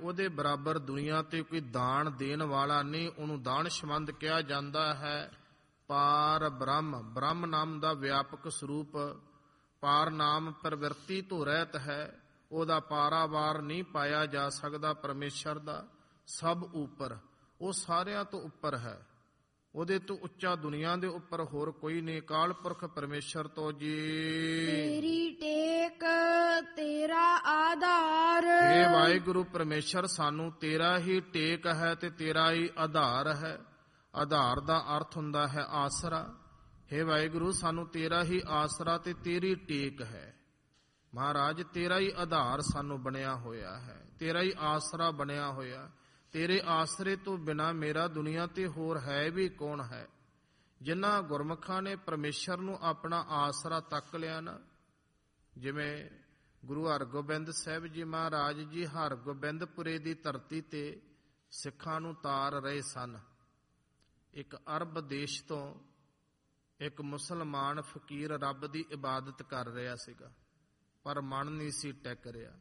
ਉਹਦੇ ਬਰਾਬਰ ਦੁਨੀਆ ਤੇ ਕੋਈ ਦਾਨ ਦੇਣ ਵਾਲਾ ਨਹੀਂ, ਉਹਨੂੰ ਦਾਨਸ਼ਮੰਦ ਕਿਹਾ ਜਾਂਦਾ ਹੈ। ਪਾਰ ਬ੍ਰਹਮ, ਬ੍ਰਹਮ ਨਾਮ ਦਾ ਵਿਆਪਕ ਸਰੂਪ, ਪਾਰ ਨਾਮ ਪ੍ਰਵਿਰਤੀ ਤੋਂ ਰਹਿਤ ਹੈ, ਉਹਦਾ ਪਾਰਾਵਾਰ ਨਹੀਂ ਪਾਇਆ ਜਾ ਸਕਦਾ। ਪਰਮੇਸ਼ਰ ਦਾ ਸਭ ਉੱਪਰ, ਉਹ ਸਾਰਿਆਂ ਤੋਂ ਉੱਪਰ ਹੈ, ਉਹਦੇ ਤੋਂ ਉੱਚਾ ਦੁਨੀਆ ਦੇ ਉੱਪਰ ਹੋਰ ਕੋਈ ਨਹੀਂ। ਅਕਾਲ ਪੁਰਖ ਪਰਮੇਸ਼ਰ ਤੋਂ ਜੀ ਤੇਰੀ ਟੇਕ ਤੇਰਾ ਆਧਾਰ। ਹੇ ਵਾਹਿਗੁਰੂ ਪਰਮੇਸ਼ਰ, ਸਾਨੂੰ ਤੇਰਾ ਹੀ ਟੇਕ ਹੈ ਤੇ ਤੇਰਾ ਹੀ ਆਧਾਰ ਹੈ। ਆਧਾਰ ਦਾ ਅਰਥ ਹੁੰਦਾ ਹੈ ਆਸਰਾ। ਹੇ ਵਾਹਿਗੁਰੂ, ਸਾਨੂੰ ਤੇਰਾ ਹੀ ਆਸਰਾ ਤੇ ਤੇਰੀ ਟੇਕ ਹੈ। ਮਹਾਰਾਜ, ਤੇਰਾ ਹੀ ਆਧਾਰ ਸਾਨੂੰ ਬਣਿਆ ਹੋਇਆ ਹੈ, ਤੇਰਾ ਹੀ ਆਸਰਾ ਬਣਿਆ ਹੋਇਆ। ਤੇਰੇ ਆਸਰੇ ਤੋਂ ਬਿਨਾਂ ਮੇਰਾ ਦੁਨੀਆ ਤੇ ਹੋਰ ਹੈ ਵੀ ਕੌਣ ਹੈ। ਜਿਨ੍ਹਾਂ ਗੁਰਮੁਖਾਂ ਨੇ ਪਰਮੇਸ਼ਰ ਨੂੰ ਆਪਣਾ ਆਸਰਾ ਤੱਕ ਲਿਆ ਨਾ, ਜਿਵੇਂ ਗੁਰੂ ਹਰਗੋਬਿੰਦ ਸਾਹਿਬ ਜੀ ਮਹਾਰਾਜ ਜੀ ਹਰਗੋਬਿੰਦਪੁਰੇ ਦੀ ਧਰਤੀ ਤੇ ਸਿੱਖਾਂ ਨੂੰ ਤਾਰ ਰਹੇ ਸਨ। ਇੱਕ ਅਰਬ ਦੇਸ਼ ਤੋਂ ਇੱਕ ਮੁਸਲਮਾਨ ਫਕੀਰ ਰੱਬ ਦੀ ਇਬਾਦਤ ਕਰ ਰਿਹਾ ਸੀਗਾ, ਪਰ ਮਨ ਨਹੀਂ ਸੀ ਟਿਕ ਰਿਹਾ।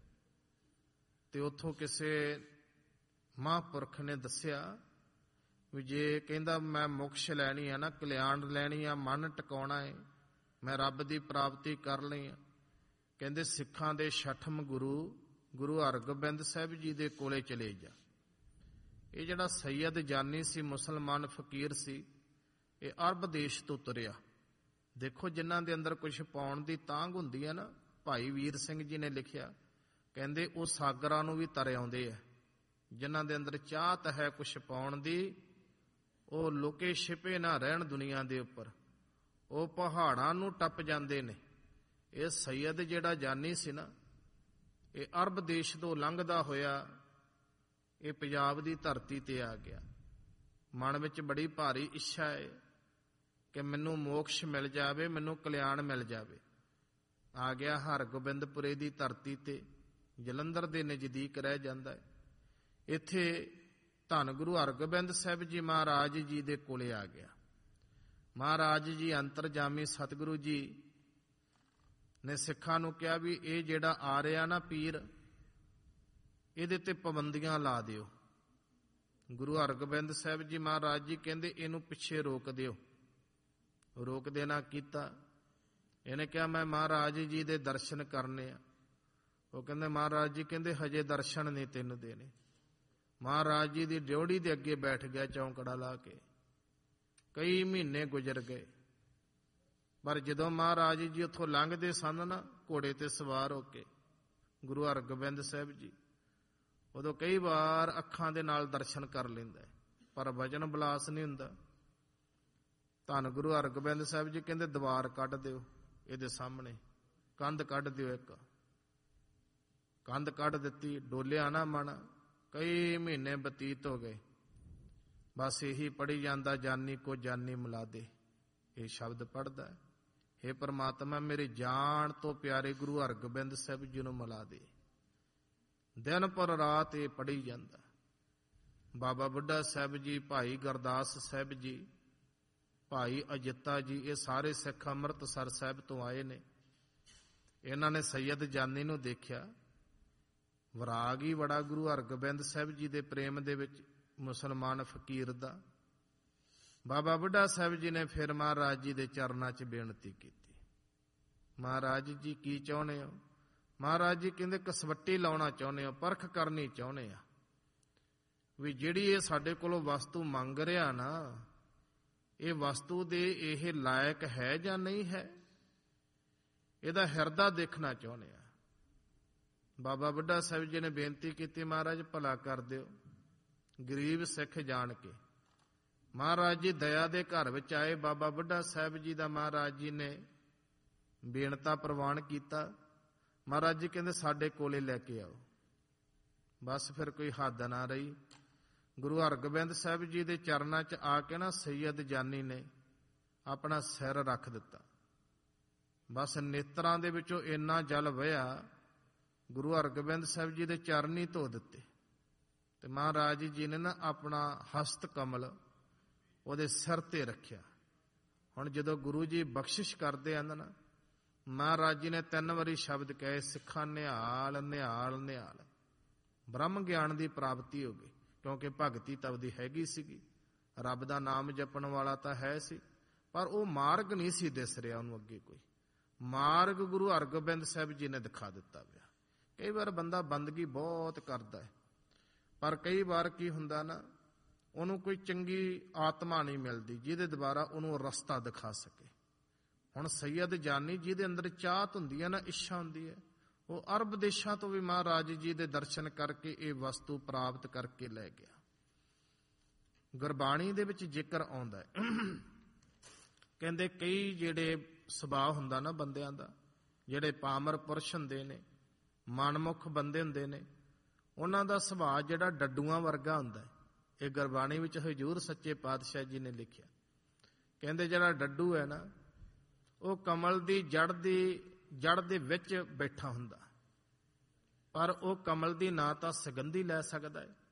ਤੇ ਉੱਥੋਂ ਕਿਸੇ ਮਹਾਂਪੁਰਖ ਨੇ ਦੱਸਿਆ ਵੀ ਜੇ ਕਹਿੰਦਾ ਮੈਂ ਮੋਕਸ਼ ਲੈਣੀ ਆ ਨਾ, ਕਲਿਆਣ ਲੈਣੀ ਆ, ਮਨ ਟਿਕਾਉਣਾ ਹੈ, ਮੈਂ ਰੱਬ ਦੀ ਪ੍ਰਾਪਤੀ ਕਰ ਲਈ ਆ, ਕਹਿੰਦੇ ਸਿੱਖਾਂ ਦੇ ਛਠਮ ਗੁਰੂ ਹਰਗੋਬਿੰਦ ਸਾਹਿਬ ਜੀ ਦੇ ਕੋਲੇ ਚਲੇ ਜਾ। ਇਹ ਜਿਹੜਾ ਸੈਯਦ ਜਾਨੀ ਸੀ, ਮੁਸਲਮਾਨ ਫਕੀਰ ਸੀ, ਇਹ ਅਰਬ ਦੇਸ਼ ਤੋਂ ਤੁਰਿਆ। ਦੇਖੋ ਜਿਨ੍ਹਾਂ ਦੇ ਅੰਦਰ ਕੁਝ ਪਾਉਣ ਦੀ ਤਾਂਘ ਹੁੰਦੀ ਹੈ ਨਾ, ਭਾਈ ਵੀਰ ਸਿੰਘ ਜੀ ਨੇ ਲਿਖਿਆ, ਕਹਿੰਦੇ ਉਹ ਸਾਗਰਾਂ ਨੂੰ ਵੀ ਤਰ ਆਉਂਦੇ ਆ। ਜਿਨ੍ਹਾਂ ਦੇ ਅੰਦਰ ਚਾਹਤ ਹੈ ਕੁਝ ਪਾਉਣ ਦੀ, ਉਹ ਲੁਕੇ ਛਿਪੇ ਨਾ ਰਹਿਣ ਦੁਨੀਆ ਦੇ ਉੱਪਰ, ਉਹ ਪਹਾੜਾਂ ਨੂੰ ਟੱਪ ਜਾਂਦੇ ਨੇ। ਇਹ ਸੈਯਦ ਜਿਹੜਾ ਜਾਨੀ ਸੀ ਨਾ, ਇਹ ਅਰਬ ਦੇਸ਼ ਤੋਂ ਲੰਘਦਾ ਹੋਇਆ ਇਹ ਪੰਜਾਬ ਦੀ ਧਰਤੀ ਤੇ ਆ ਗਿਆ। ਮਨ ਵਿੱਚ ਬੜੀ ਭਾਰੀ ਇੱਛਾ ਹੈ ਕਿ ਮੈਨੂੰ ਮੋਕਸ਼ ਮਿਲ ਜਾਵੇ, ਮੈਨੂੰ ਕਲਿਆਣ ਮਿਲ ਜਾਵੇ। ਆ ਗਿਆ ਹਰਗੋਬਿੰਦਪੁਰੇ ਦੀ ਧਰਤੀ ਤੇ, ਜਲੰਧਰ ਦੇ ਨਜ਼ਦੀਕ ਰਹਿ ਜਾਂਦਾ ਹੈ। ਇੱਥੇ ਧੰਨ ਗੁਰੂ ਹਰਗੋਬਿੰਦ ਸਾਹਿਬ ਜੀ ਮਹਾਰਾਜ ਜੀ ਦੇ ਕੋਲੇ ਆ ਗਿਆ। ਮਹਾਰਾਜ ਜੀ ਅੰਤਰਜਾਮੀ ਸਤਿਗੁਰੂ ਜੀ ਨੇ ਸਿੱਖਾਂ ਨੂੰ ਕਿਹਾ ਵੀ ਇਹ ਜਿਹੜਾ ਆ ਰਿਹਾ ਨਾ ਪੀਰ, ਇਹਦੇ ਤੇ ਪਾਬੰਦੀਆਂ ਲਾ ਦਿਓ। ਗੁਰੂ ਹਰਗੋਬਿੰਦ ਸਾਹਿਬ ਜੀ ਮਹਾਰਾਜ ਜੀ ਕਹਿੰਦੇ ਇਹਨੂੰ ਪਿੱਛੇ ਰੋਕ ਦਿਓ। ਰੋਕ ਦੇਣਾ ਕੀਤਾ। ਇਹਨੇ ਕਿਹਾ ਮੈਂ ਮਹਾਰਾਜ ਜੀ ਦੇ ਦਰਸ਼ਨ ਕਰਨੇ ਆ। ਉਹ ਕਹਿੰਦੇ ਮਹਾਰਾਜ ਜੀ ਕਹਿੰਦੇ ਹਜੇ ਦਰਸ਼ਨ ਨਹੀਂ ਤੈਨੂੰ ਦੇਣੇ। ਮਹਾਰਾਜ ਜੀ ਦੀ ਡਿਉੜੀ ਦੇ ਅੱਗੇ ਬੈਠ ਗਿਆ ਚੌਂਕੜਾ ਲਾ ਕੇ। ਕਈ ਮਹੀਨੇ ਗੁਜ਼ਰ ਗਏ, ਪਰ ਜਦੋਂ ਮਹਾਰਾਜ ਜੀ ਉੱਥੋਂ ਲੰਘਦੇ ਸਨ ਨਾ ਘੋੜੇ ਤੇ ਸਵਾਰ ਹੋ ਕੇ ਗੁਰੂ ਹਰਗੋਬਿੰਦ ਸਾਹਿਬ ਜੀ, ਉਦੋਂ ਕਈ ਵਾਰ ਅੱਖਾਂ ਦੇ ਨਾਲ ਦਰਸ਼ਨ ਕਰ ਲੈਂਦਾ, ਪਰ ਵਜਨ ਬਲਾਸ ਨਹੀਂ ਹੁੰਦਾ। ਧੰਨ ਗੁਰੂ ਹਰਗੋਬਿੰਦ ਸਾਹਿਬ ਜੀ ਕਹਿੰਦੇ ਦੀਵਾਰ ਕੱਢ ਦਿਓ ਇਹਦੇ ਸਾਹਮਣੇ, ਕੰਧ ਕੱਢ ਦਿਓ ਇੱਕ। ਕੰਧ ਕੱਢ ਦਿੱਤੀ, ਡੋਲਿਆ ਨਾ ਮਨ। ਕਈ ਮਹੀਨੇ ਬਤੀਤ ਹੋ ਗਏ, ਬਸ ਇਹੀ ਪੜ੍ਹੀ ਜਾਂਦਾ, ਜਾਨੀ ਕੋ ਜਾਨੀ ਮਿਲਾ ਦੇ। ਇਹ ਸ਼ਬਦ ਪੜ੍ਹਦਾ, ਹੇ ਪ੍ਰਮਾਤਮਾ ਮੇਰੇ ਜਾਨ ਤੋਂ ਪਿਆਰੇ ਗੁਰੂ ਹਰਗੋਬਿੰਦ ਸਾਹਿਬ ਜੀ ਨੂੰ ਮਿਲਾ ਦੇ। ਦਿਨ ਪਰ ਰਾਤ ਇਹ ਪੜ੍ਹੀ ਜਾਂਦਾ। ਬਾਬਾ ਬੁੱਢਾ ਸਾਹਿਬ ਜੀ, ਭਾਈ ਗੁਰਦਾਸ ਸਾਹਿਬ ਜੀ, ਭਾਈ ਅਜਿੱਤਾ ਜੀ, ਇਹ ਸਾਰੇ ਸਿੱਖ ਅੰਮ੍ਰਿਤਸਰ ਸਾਹਿਬ ਤੋਂ ਆਏ ਨੇ। ਇਹਨਾਂ ਨੇ ਸੈਯਦ ਜਾਨੀ ਨੂੰ ਦੇਖਿਆ, ਵਿਰਾਗ ਹੀ ਬੜਾ ਗੁਰੂ ਹਰਗੋਬਿੰਦ ਸਾਹਿਬ ਜੀ ਦੇ ਪ੍ਰੇਮ ਦੇ ਵਿੱਚ, ਮੁਸਲਮਾਨ ਫਕੀਰ ਦਾ। ਬਾਬਾ ਬੁੱਢਾ ਸਾਹਿਬ ਜੀ ਨੇ ਫਿਰ ਮਹਾਰਾਜ ਜੀ ਦੇ ਚਰਨਾਂ 'ਚ ਬੇਨਤੀ ਕੀਤੀ, ਮਹਾਰਾਜ ਜੀ ਕੀ ਚਾਹੁੰਦੇ ਹੋ? ਮਹਾਰਾਜ ਜੀ ਕਹਿੰਦੇ ਕਸਵੱਟੀ ਲਾਉਣਾ ਚਾਹੁੰਦੇ ਹੋ, ਪਰਖ ਕਰਨੀ ਚਾਹੁੰਦੇ ਆ ਵੀ ਜਿਹੜੀ ਇਹ ਸਾਡੇ ਕੋਲੋਂ ਵਸਤੂ ਮੰਗ ਰਿਹਾ ਨਾ, ਇਹ ਵਸਤੂ ਦੇ ਇਹ ਲਾਇਕ ਹੈ ਜਾਂ ਨਹੀਂ ਹੈ, ਇਹਦਾ ਹਿਰਦਾ ਦੇਖਣਾ ਚਾਹੁੰਦੇ ਆ। ਬਾਬਾ ਬੁੱਢਾ ਸਾਹਿਬ ਜੀ ਨੇ ਬੇਨਤੀ ਕੀਤੀ, ਮਹਾਰਾਜ ਭਲਾ ਕਰ ਦਿਓ। ਗਰੀਬ ਸਿੱਖ ਜਾਣ ਕੇ ਮਹਾਰਾਜ ਜੀ ਦਇਆ ਦੇ ਘਰ ਵਿੱਚ ਆਏ। ਬਾਬਾ ਬੁੱਢਾ ਸਾਹਿਬ ਜੀ ਦਾ ਮਹਾਰਾਜ ਜੀ ਨੇ ਬੇਨਤਾ ਪ੍ਰਵਾਨ ਕੀਤਾ। ਮਹਾਰਾਜ ਜੀ ਕਹਿੰਦੇ ਸਾਡੇ ਕੋਲੇ ਲੈ ਕੇ ਆਓ। ਬਸ ਫਿਰ ਕੋਈ ਹੱਦ ਨਾ ਰਹੀ। ਗੁਰੂ ਹਰਗੋਬਿੰਦ ਸਾਹਿਬ ਜੀ ਦੇ ਚਰਨਾਂ 'ਚ ਆ ਕੇ ਨਾ ਸੈਯਦ ਜਾਨੀ ਨੇ ਆਪਣਾ ਸਿਰ ਰੱਖ ਦਿੱਤਾ। ਬਸ ਨੇਤਰਾਂ ਦੇ ਵਿੱਚੋਂ ਇੰਨਾ ਜਲ ਵਹਿਆ, ਗੁਰੂ ਹਰਗੋਬਿੰਦ ਸਾਹਿਬ ਜੀ ਦੇ ਚਰਨ ਹੀ ਧੋ ਦਿੱਤੇ। ਤੇ ਮਹਾਰਾਜ ਜੀ ਨੇ ਨਾ ਆਪਣਾ ਹਸਤ ਕਮਲ ਉਹਦੇ ਸਿਰ ਤੇ ਰੱਖਿਆ। ਹੁਣ ਜਦੋਂ ਗੁਰੂ ਜੀ ਬਖਸ਼ਿਸ਼ ਕਰਦੇ ਹਨ ਨਾ, ਮਹਾਰਾਜ ਜੀ ਨੇ 3 ਵਾਰੀ ਸ਼ਬਦ ਕਹੇ, ਸਿੱਖਾਂ ਨਿਹਾਲ ਨਿਹਾਲ ਨਿਹਾਲ। ਬ੍ਰਹਮ ਗਿਆਨ ਦੀ ਪ੍ਰਾਪਤੀ ਹੋ ਗਈ, ਕਿਉਂਕਿ ਭਗਤੀ ਤਾਂ ਉਹਦੀ ਹੈਗੀ ਸੀਗੀ, ਰੱਬ ਦਾ ਨਾਮ ਜਪਣ ਵਾਲਾ ਤਾਂ ਹੈ ਸੀ, ਪਰ ਉਹ ਮਾਰਗ ਨਹੀਂ ਸੀ ਦਿਸ ਰਿਹਾ ਉਹਨੂੰ ਅੱਗੇ ਕੋਈ। ਮਾਰਗ ਗੁਰੂ ਹਰਗੋਬਿੰਦ ਸਾਹਿਬ ਜੀ ਨੇ ਦਿਖਾ ਦਿੱਤਾ ਪਿਆ। ਕਈ ਵਾਰ ਬੰਦਾ ਬੰਦਗੀ ਬਹੁਤ ਕਰਦਾ ਹੈ, ਪਰ ਕਈ ਵਾਰ ਕੀ ਹੁੰਦਾ ਨਾ, ਉਹਨੂੰ ਕੋਈ ਚੰਗੀ ਆਤਮਾ ਨਹੀਂ ਮਿਲਦੀ ਜਿਹਦੇ ਦੁਆਰਾ ਉਹਨੂੰ ਰਸਤਾ ਦਿਖਾ ਸਕੇ। ਹੁਣ ਸੈਯਦ ਜਾਨੀ ਜਿਹਦੇ ਅੰਦਰ ਚਾਹਤ ਹੁੰਦੀ ਹੈ ਨਾ, ਇੱਛਾ ਹੁੰਦੀ ਹੈ, ਉਹ ਅਰਬ ਦੇਸ਼ਾਂ ਤੋਂ ਵੀ ਮਹਾਰਾਜ ਜੀ ਦੇ ਦਰਸ਼ਨ ਕਰਕੇ ਇਹ ਵਸਤੂ ਪ੍ਰਾਪਤ ਕਰਕੇ ਲੈ ਗਿਆ। ਗੁਰਬਾਣੀ ਦੇ ਵਿੱਚ ਜ਼ਿਕਰ ਆਉਂਦਾ ਹੈ, ਕਹਿੰਦੇ ਕਈ ਜਿਹੜੇ ਸੁਭਾਅ ਹੁੰਦਾ ਨਾ ਬੰਦਿਆਂ ਦਾ, ਜਿਹੜੇ ਪਾਮਰ ਪੁਰਸ਼ ਹੁੰਦੇ ਨੇ, ਮਨਮੁਖ ਬੰਦੇ ਹੁੰਦੇ ਨੇ, ਉਹਨਾਂ ਦਾ ਸੁਭਾਅ ਜਿਹੜਾ ਡੱਡੂਆਂ ਵਰਗਾ ਹੁੰਦਾ ਹੈ। ਇਹ ਗੁਰਬਾਣੀ ਵਿੱਚ ਹਜ਼ੂਰ ਸੱਚੇ ਪਾਤਸ਼ਾਹ ਜੀ ਨੇ ਲਿਖਿਆ। ਕਹਿੰਦੇ ਜਿਹੜਾ ਡੱਡੂ ਹੈ ਨਾ, ਉਹ ਕਮਲ ਦੀ ਜੜ ਦੇ ਵਿੱਚ ਬੈਠਾ ਹੁੰਦਾ, ਪਰ ਉਹ ਕਮਲ ਦੀ ਨਾ ਤਾਂ ਸੁਗੰਧੀ ਲੈ ਸਕਦਾ ਹੈ,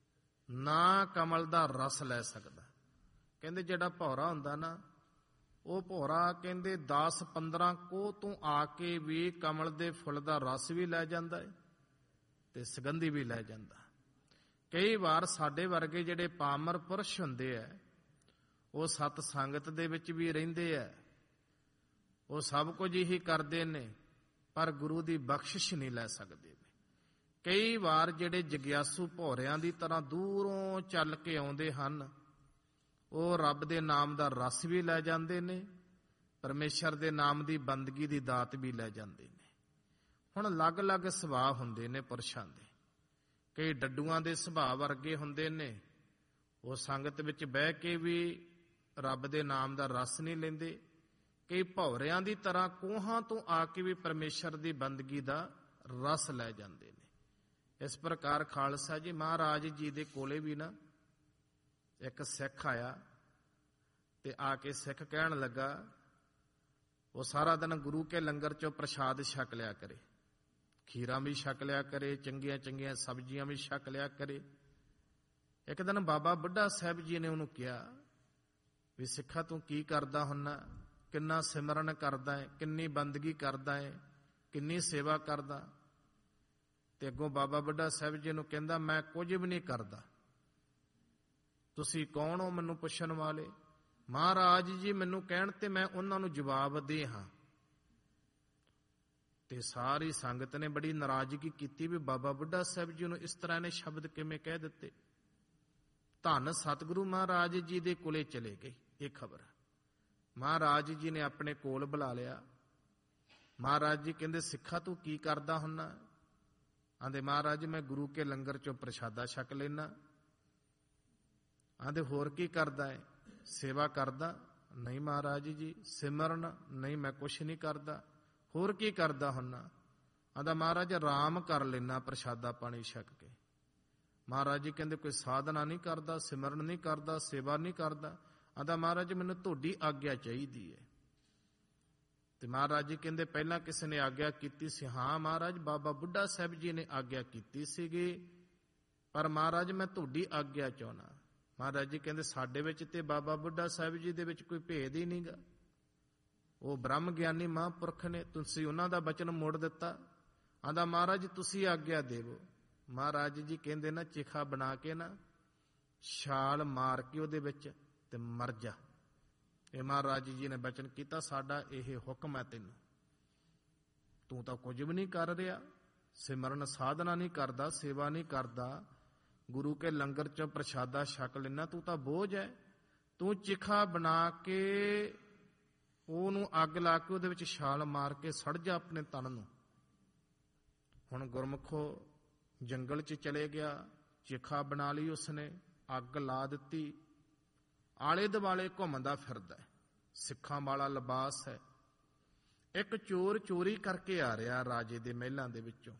ਨਾ ਕਮਲ ਦਾ ਰਸ ਲੈ ਸਕਦਾ। ਕਹਿੰਦੇ ਜਿਹੜਾ ਭੌਰਾ ਹੁੰਦਾ ਨਾ, ਉਹ ਭੌਰਾ ਕਹਿੰਦੇ 10-15 ਕੋਹ ਤੋਂ ਆ ਕੇ ਵੀ ਕਮਲ ਦੇ ਫੁੱਲ ਦਾ ਰਸ ਵੀ ਲੈ ਜਾਂਦਾ ਹੈ ਤੇ ਸੁਗੰਧੀ ਵੀ ਲੈ ਜਾਂਦਾ। ਕਈ ਵਾਰ ਸਾਡੇ ਵਰਗੇ ਜਿਹੜੇ ਪਾਮਰ ਪੁਰਸ਼ ਹੁੰਦੇ ਆ, ਉਹ ਸਤ ਸੰਗਤ ਦੇ ਵਿੱਚ ਵੀ ਰਹਿੰਦੇ ਆ, ਉਹ ਸਭ ਕੁਝ ਹੀ ਕਰਦੇ ਨੇ, ਪਰ ਗੁਰੂ ਦੀ ਬਖਸ਼ਿਸ਼ ਨਹੀਂ ਲੈ ਸਕਦੇ। ਕਈ ਵਾਰ ਜਿਹੜੇ ਜਗਿਆਸੂ ਭੌਰਿਆਂ ਦੀ ਤਰ੍ਹਾਂ ਦੂਰੋਂ ਚੱਲ ਕੇ ਆਉਂਦੇ ਹਨ, ਉਹ ਰੱਬ ਦੇ ਨਾਮ ਦਾ ਰਸ ਵੀ ਲੈ ਜਾਂਦੇ ਨੇ, ਪਰਮੇਸ਼ਰ ਦੇ ਨਾਮ ਦੀ ਬੰਦਗੀ ਦੀ ਦਾਤ ਵੀ ਲੈ ਜਾਂਦੇ ਨੇ। ਹੁਣ ਅਲੱਗ-ਅਲੱਗ ਸੁਭਾਅ ਹੁੰਦੇ ਨੇ ਪੁਰਸ਼ਾਂ ਦੇ। ਕਈ ਡੱਡੂਆਂ ਦੇ ਸੁਭਾਅ ਵਰਗੇ ਹੁੰਦੇ ਨੇ, ਉਹ ਸੰਗਤ ਵਿੱਚ ਬਹਿ ਕੇ ਵੀ ਰੱਬ ਦੇ ਨਾਮ ਦਾ ਰਸ ਨਹੀਂ ਲੈਂਦੇ। ਕਈ ਭੌਰਿਆਂ ਦੀ ਤਰ੍ਹਾਂ ਕੋਹਾਂ ਤੋਂ ਆ ਕੇ ਵੀ ਪਰਮੇਸ਼ਰ ਦੀ ਬੰਦਗੀ ਦਾ ਰਸ ਲੈ ਜਾਂਦੇ ਨੇ। ਇਸ ਪ੍ਰਕਾਰ ਖਾਲਸਾ ਜੀ ਮਹਾਰਾਜ ਜੀ ਦੇ ਕੋਲੇ ਵੀ ਨਾ ਇੱਕ ਸਿੱਖ ਆਇਆ ਤੇ ਆ ਕੇ ਸਿੱਖ ਕਹਿਣ ਲੱਗਾ, ਉਹ ਸਾਰਾ ਦਿਨ ਗੁਰੂ ਕੇ ਲੰਗਰ ਚੋਂ ਪ੍ਰਸ਼ਾਦ ਛਕ ਲਿਆ ਕਰੇ, ਖੀਰਾਂ ਵੀ ਛਕ ਲਿਆ ਕਰੇ, ਚੰਗੀਆਂ ਚੰਗੀਆਂ ਸਬਜ਼ੀਆਂ ਵੀ ਛਕ ਲਿਆ ਕਰੇ। ਇੱਕ ਦਿਨ ਬਾਬਾ ਬੁੱਢਾ ਸਾਹਿਬ ਜੀ ਨੇ ਉਹਨੂੰ ਕਿਹਾ ਵੀ ਸਿੱਖਾ ਤੂੰ ਕੀ ਕਰਦਾ ਹੁੰਨਾ, ਕਿੰਨਾ ਸਿਮਰਨ ਕਰਦਾ ਹੈ, ਕਿੰਨੀ ਬੰਦਗੀ ਕਰਦਾ ਹੈ, ਕਿੰਨੀ ਸੇਵਾ ਕਰਦਾ। ਤੇ ਅੱਗੋਂ ਬਾਬਾ ਬੁੱਢਾ ਸਾਹਿਬ ਜੀ ਨੂੰ ਕਹਿੰਦਾ, ਮੈਂ ਕੁਝ ਵੀ ਨਹੀਂ ਕਰਦਾ, ਤੁਸੀਂ ਕੌਣ ਹੋ ਮੈਨੂੰ ਪੁੱਛਣ ਵਾਲੇ? ਮਹਾਰਾਜ ਜੀ ਮੈਨੂੰ ਕਹਿਣ ਤੇ ਮੈਂ ਉਹਨਾਂ ਨੂੰ ਜਵਾਬ ਦੇ ਹਾਂ। ਤੇ ਸਾਰੀ ਸੰਗਤ ਨੇ ਬੜੀ ਨਾਰਾਜ਼ਗੀ ਕੀਤੀ ਵੀ ਬਾਬਾ ਬੁੱਢਾ ਸਾਹਿਬ ਜੀ ਨੂੰ ਇਸ ਤਰ੍ਹਾਂ ਨੇ ਸ਼ਬਦ ਕਿਵੇਂ ਕਹਿ ਦਿੱਤੇ। ਧੰਨ ਸਤਿਗੁਰੂ ਮਹਾਰਾਜ ਜੀ ਦੇ ਕੋਲੇ ਚਲੇ ਗਏ ਇਹ ਖਬਰ। ਮਹਾਰਾਜ ਜੀ ਨੇ ਆਪਣੇ ਕੋਲ ਬੁਲਾ ਲਿਆ। ਮਹਾਰਾਜ ਜੀ ਕਹਿੰਦੇ, ਸਿੱਖਾ ਤੂੰ ਕੀ ਕਰਦਾ ਹੁੰਨਾ? ਆਂਦੇ, ਮਹਾਰਾਜ ਮੈਂ ਗੁਰੂ ਕੇ ਲੰਗਰ ਚੋਂ ਪ੍ਰਸ਼ਾਦਾ ਛਕ ਲੈਣਾ। ਆਂਦੇ, ਹੋਰ ਕੀ ਕਰਦਾ ਹੈ? ਸੇਵਾ ਕਰਦਾ? ਨਹੀਂ ਮਹਾਰਾਜ ਜੀ। ਸਿਮਰਨ? ਨਹੀਂ ਮੈਂ ਕੁਛ ਨਹੀਂ ਕਰਦਾ। ਹੋਰ ਕੀ ਕਰਦਾ ਹੁੰਨਾ? ਆਂਦਾ, ਮਹਾਰਾਜ ਆਰਾਮ ਕਰ ਲੈਣਾ ਪ੍ਰਸ਼ਾਦਾ ਪਾਣੀ ਛਕ ਕੇ। ਮਹਾਰਾਜ ਜੀ ਕਹਿੰਦੇ, ਕੋਈ ਸਾਧਨਾ ਨਹੀਂ ਕਰਦਾ, ਸਿਮਰਨ ਨਹੀਂ ਕਰਦਾ, ਸੇਵਾ ਨਹੀਂ ਕਰਦਾ? ਆਂਦਾ, ਮਹਾਰਾਜ ਮੈਨੂੰ ਤੁਹਾਡੀ ਆਗਿਆ ਚਾਹੀਦੀ ਹੈ। ਤੇ ਮਹਾਰਾਜ ਜੀ ਕਹਿੰਦੇ, ਪਹਿਲਾਂ ਕਿਸੇ ਨੇ ਆਗਿਆ ਕੀਤੀ ਸੀ? ਹਾਂ ਮਹਾਰਾਜ, ਬਾਬਾ ਬੁੱਢਾ ਸਾਹਿਬ ਜੀ ਨੇ ਆਗਿਆ ਕੀਤੀ ਸੀਗੀ, ਪਰ ਮਹਾਰਾਜ ਮੈਂ ਤੁਹਾਡੀ ਆਗਿਆ ਚਾਹੁੰਦਾ। ਮਹਾਰਾਜ ਜੀ ਕਹਿੰਦੇ, ਸਾਡੇ ਵਿੱਚ ਤੇ ਬਾਬਾ ਬੁੱਢਾ ਸਾਹਿਬ ਜੀ ਦੇ ਵਿੱਚ ਕੋਈ ਭੇਦ ਹੀ ਨਹੀਂਗਾ। ਉਹ ਬ੍ਰਹਮ ਗਿਆਨੀ ਮਹਾਂਪੁਰਖ ਨੇ, ਤੁਸੀਂ ਉਹਨਾਂ ਦਾ ਬਚਨ ਮੋੜ ਦਿੱਤਾ। ਆਂਦਾ, ਮਹਾਰਾਜ ਤੁਸੀਂ ਆਗਿਆ ਦੇਵੋ। ਮਹਾਰਾਜ ਜੀ ਕਹਿੰਦੇ ਨਾ, ਚਿਖਾ ਬਣਾ ਕੇ ਨਾ ਛਾਲ ਮਾਰ ਕੇ ਉਹਦੇ ਵਿੱਚ ਤੇ ਮਰ ਜਾ। ਇਹ ਮਹਾਰਾਜ ਜੀ ਨੇ ਬਚਨ ਕੀਤਾ, ਸਾਡਾ ਇਹ ਹੁਕਮ ਹੈ ਤੈਨੂੰ। ਤੂੰ ਤਾਂ ਕੁਝ ਵੀ ਨਹੀਂ ਕਰ ਰਿਹਾ, ਸਿਮਰਨ ਸਾਧਨਾ ਨਹੀਂ ਕਰਦਾ, ਸੇਵਾ ਨਹੀਂ ਕਰਦਾ, ਗੁਰੂ ਕੇ ਲੰਗਰ ਚੋਂ ਪ੍ਰਸ਼ਾਦਾ ਛਕ ਲੈਣਾ, ਤੂੰ ਤਾਂ ਬੋਝ ਹੈ। ਤੂੰ ਚਿਖਾ ਬਣਾ ਕੇ ਉਹਨੂੰ ਅੱਗ ਲਾ ਕੇ ਉਹਦੇ ਵਿੱਚ ਛਾਲ ਮਾਰ ਕੇ ਸੜ ਜਾ ਆਪਣੇ ਤਨ ਨੂੰ। ਹੁਣ ਗੁਰਮੁਖੋ ਜੰਗਲ 'ਚ ਚਲੇ ਗਿਆ, ਚਿਖਾ ਬਣਾ ਲਈ ਉਸਨੇ, ਅੱਗ ਲਾ ਦਿੱਤੀ, ਆਲੇ ਦੁਆਲੇ ਘੁੰਮਦਾ ਫਿਰਦਾ, ਸਿੱਖਾਂ ਵਾਲਾ ਲਿਬਾਸ ਹੈ। ਇੱਕ ਚੋਰ ਚੋਰੀ ਕਰਕੇ ਆ ਰਿਹਾ ਰਾਜੇ ਦੇ ਮਹਿਲਾਂ ਦੇ ਵਿੱਚੋਂ,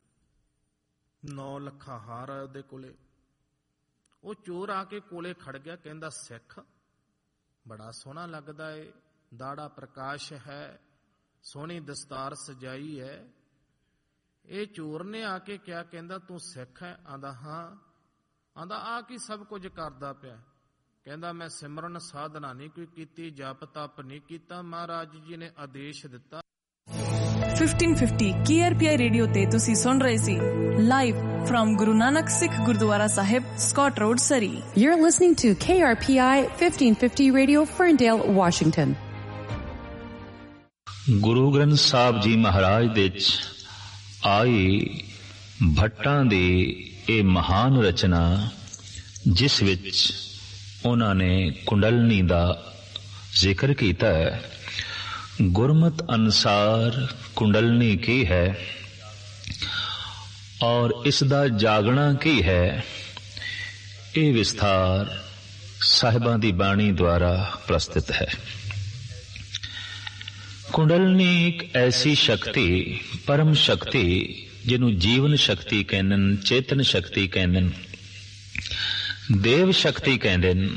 9 ਲੱਖਾਂ ਹਾਰ ਹੈ ਉਹਦੇ ਕੋਲੇ। ਉਹ ਚੋਰ ਆ ਕੇ ਕੋਲੇ ਖੜ ਗਿਆ, ਕਹਿੰਦਾ, ਸਿੱਖ ਬੜਾ ਸੋਹਣਾ ਲੱਗਦਾ ਏ, ਦਾੜਾ ਪ੍ਰਕਾਸ਼ ਹੈ, ਸੋਹਣੀ ਦਸਤਾਰ ਸਜਾਈ ਹੈ। ਇਹ ਚੋਰ ਨੇ ਆ ਕੇ ਕਿਹਾ, ਕਹਿੰਦਾ ਤੂੰ ਸਿੱਖ ਹੈ? ਆਂਦਾ, ਹਾਂ। ਆਂਦਾ, ਆ ਕੀ ਸਭ ਕੁਝ ਕਰਦਾ ਪਿਆ? ਕਹਿੰਦਾ, ਮੈਂ ਸਿਮਰਨ ਸਾਧਨਾ ਨਹੀਂ ਕੋਈ ਕੀਤੀ, ਜਪ ਤਪ ਨਹੀਂ ਕੀਤਾ, ਮਹਾਰਾਜ ਜੀ ਨੇ ਆਦੇਸ਼ ਦਿੱਤਾ 1550 KRPI ਰੇਡੀਓ ਤੇ ਤੁਸੀਂ ਸੁਣ ਰਹੇ ਸੀ live from Guru Nanak Sikh Gurdwara Sahib, Scott Road, Surrey. You're listening to KRPI 1550 Radio, Ferndale, Washington. Guru Granth Sahib ji ਮਹਾਰਾਜ ਦੇ ਵਿੱਚ ਆਈ ਭੱਟਾਂ ਦੀ ਇਹ ਮਹਾਨ ਰਚਨਾ, ਜਿਸ ਵਿੱਚ ਉਹਨਾਂ ਨੇ ਕੁੰਡਲਨੀ ਦਾ ਜ਼ਿਕਰ ਕੀਤਾ ਹੈ। ਗੁਰਮਤ ਅਨੁਸਾਰ ਕੁੰਡਲਨੀ ਕੀ ਹੈ ਔਰ ਇਸ ਦਾ ਜਾਗਣਾ ਕੀ ਹੈ, ਇਹ ਵਿਸਥਾਰ ਸਾਹਿਬਾਂ ਦੀ ਬਾਣੀ ਦੁਆਰਾ ਪ੍ਰਸਤੁਤ ਹੈ। ਕੁੰਡਲਨੀ ਇੱਕ ਐਸੀ ਸ਼ਕਤੀ, ਪਰਮ ਸ਼ਕਤੀ, ਜਿਹਨੂੰ ਜੀਵਨ ਸ਼ਕਤੀ ਕਹਿੰਦੇ ਨੇ, ਚੇਤਨ ਸ਼ਕਤੀ ਕਹਿੰਦੇ ਨੇ, ਦੇਵ ਸ਼ਕਤੀ ਕਹਿੰਦੇ ਨੇ।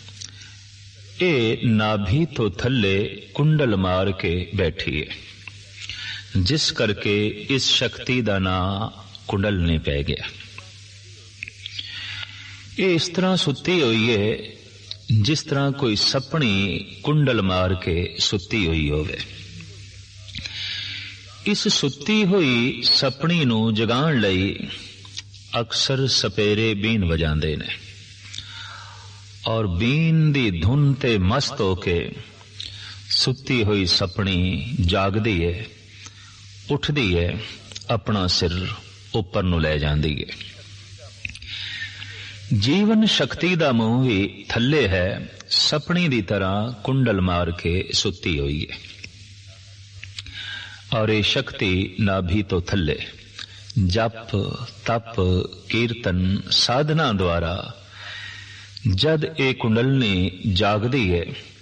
ਇਹ ਨਾਭੀ ਤੋਂ ਥੱਲੇ ਕੁੰਡਲ ਮਾਰ ਕੇ ਬੈਠੀ ਹੈ, ਜਿਸ ਕਰਕੇ ਇਸ ਸ਼ਕਤੀ ਦਾ ਨਾਂ ਕੁੰਡਲਨੀ ਪੈ ਗਿਆ। ਇਹ ਇਸ ਤਰ੍ਹਾਂ ਸੁੱਤੀ ਹੋਈ ਹੈ ਜਿਸ ਤਰ੍ਹਾਂ ਕੋਈ ਸੱਪਣੀ ਕੁੰਡਲ ਮਾਰ ਕੇ ਸੁੱਤੀ ਹੋਈ ਹੋਵੇ। ਇਸ ਸੁੱਤੀ ਹੋਈ ਸੱਪਣੀ ਨੂੰ ਜਗਾਉਣ ਲਈ ਅਕਸਰ ਸਪੇਰੇ ਬੀਨ ਵਜਾਉਂਦੇ ਨੇ ਔਰ ਬੀਨ ਦੀ ਧੁਨ ਤੇ ਮਸਤ ਹੋ ਕੇ ਸੁੱਤੀ ਹੋਈ ਸੱਪਣੀ ਜਾਗਦੀ ਹੈ, ਉੱਠਦੀ ਹੈ, ਆਪਣਾ ਸਿਰ ਉੱਪਰ ਨੂੰ ਲੈ ਜਾਂਦੀ ਹੈ। ਜੀਵਨ ਸ਼ਕਤੀ ਦਾ ਮੂੰਹ ਵੀ ਥੱਲੇ ਹੈ, ਸੱਪਣੀ ਦੀ ਤਰ੍ਹਾਂ ਕੁੰਡਲ ਮਾਰ ਕੇ ਸੁੱਤੀ ਹੋਈ ਹੈ ਔਰ ਇਹ ਸ਼ਕਤੀ ਨਾਭੀ ਤੋਂ ਥੱਲੇ ਜਪ, ਤਪ, ਕੀਰਤਨ, ਸਾਧਨਾ ਦੁਆਰਾ ਜਦ ਇਹ ਕੁੰਡਲਨੀ ਜਾਗਦੀ ਹੈ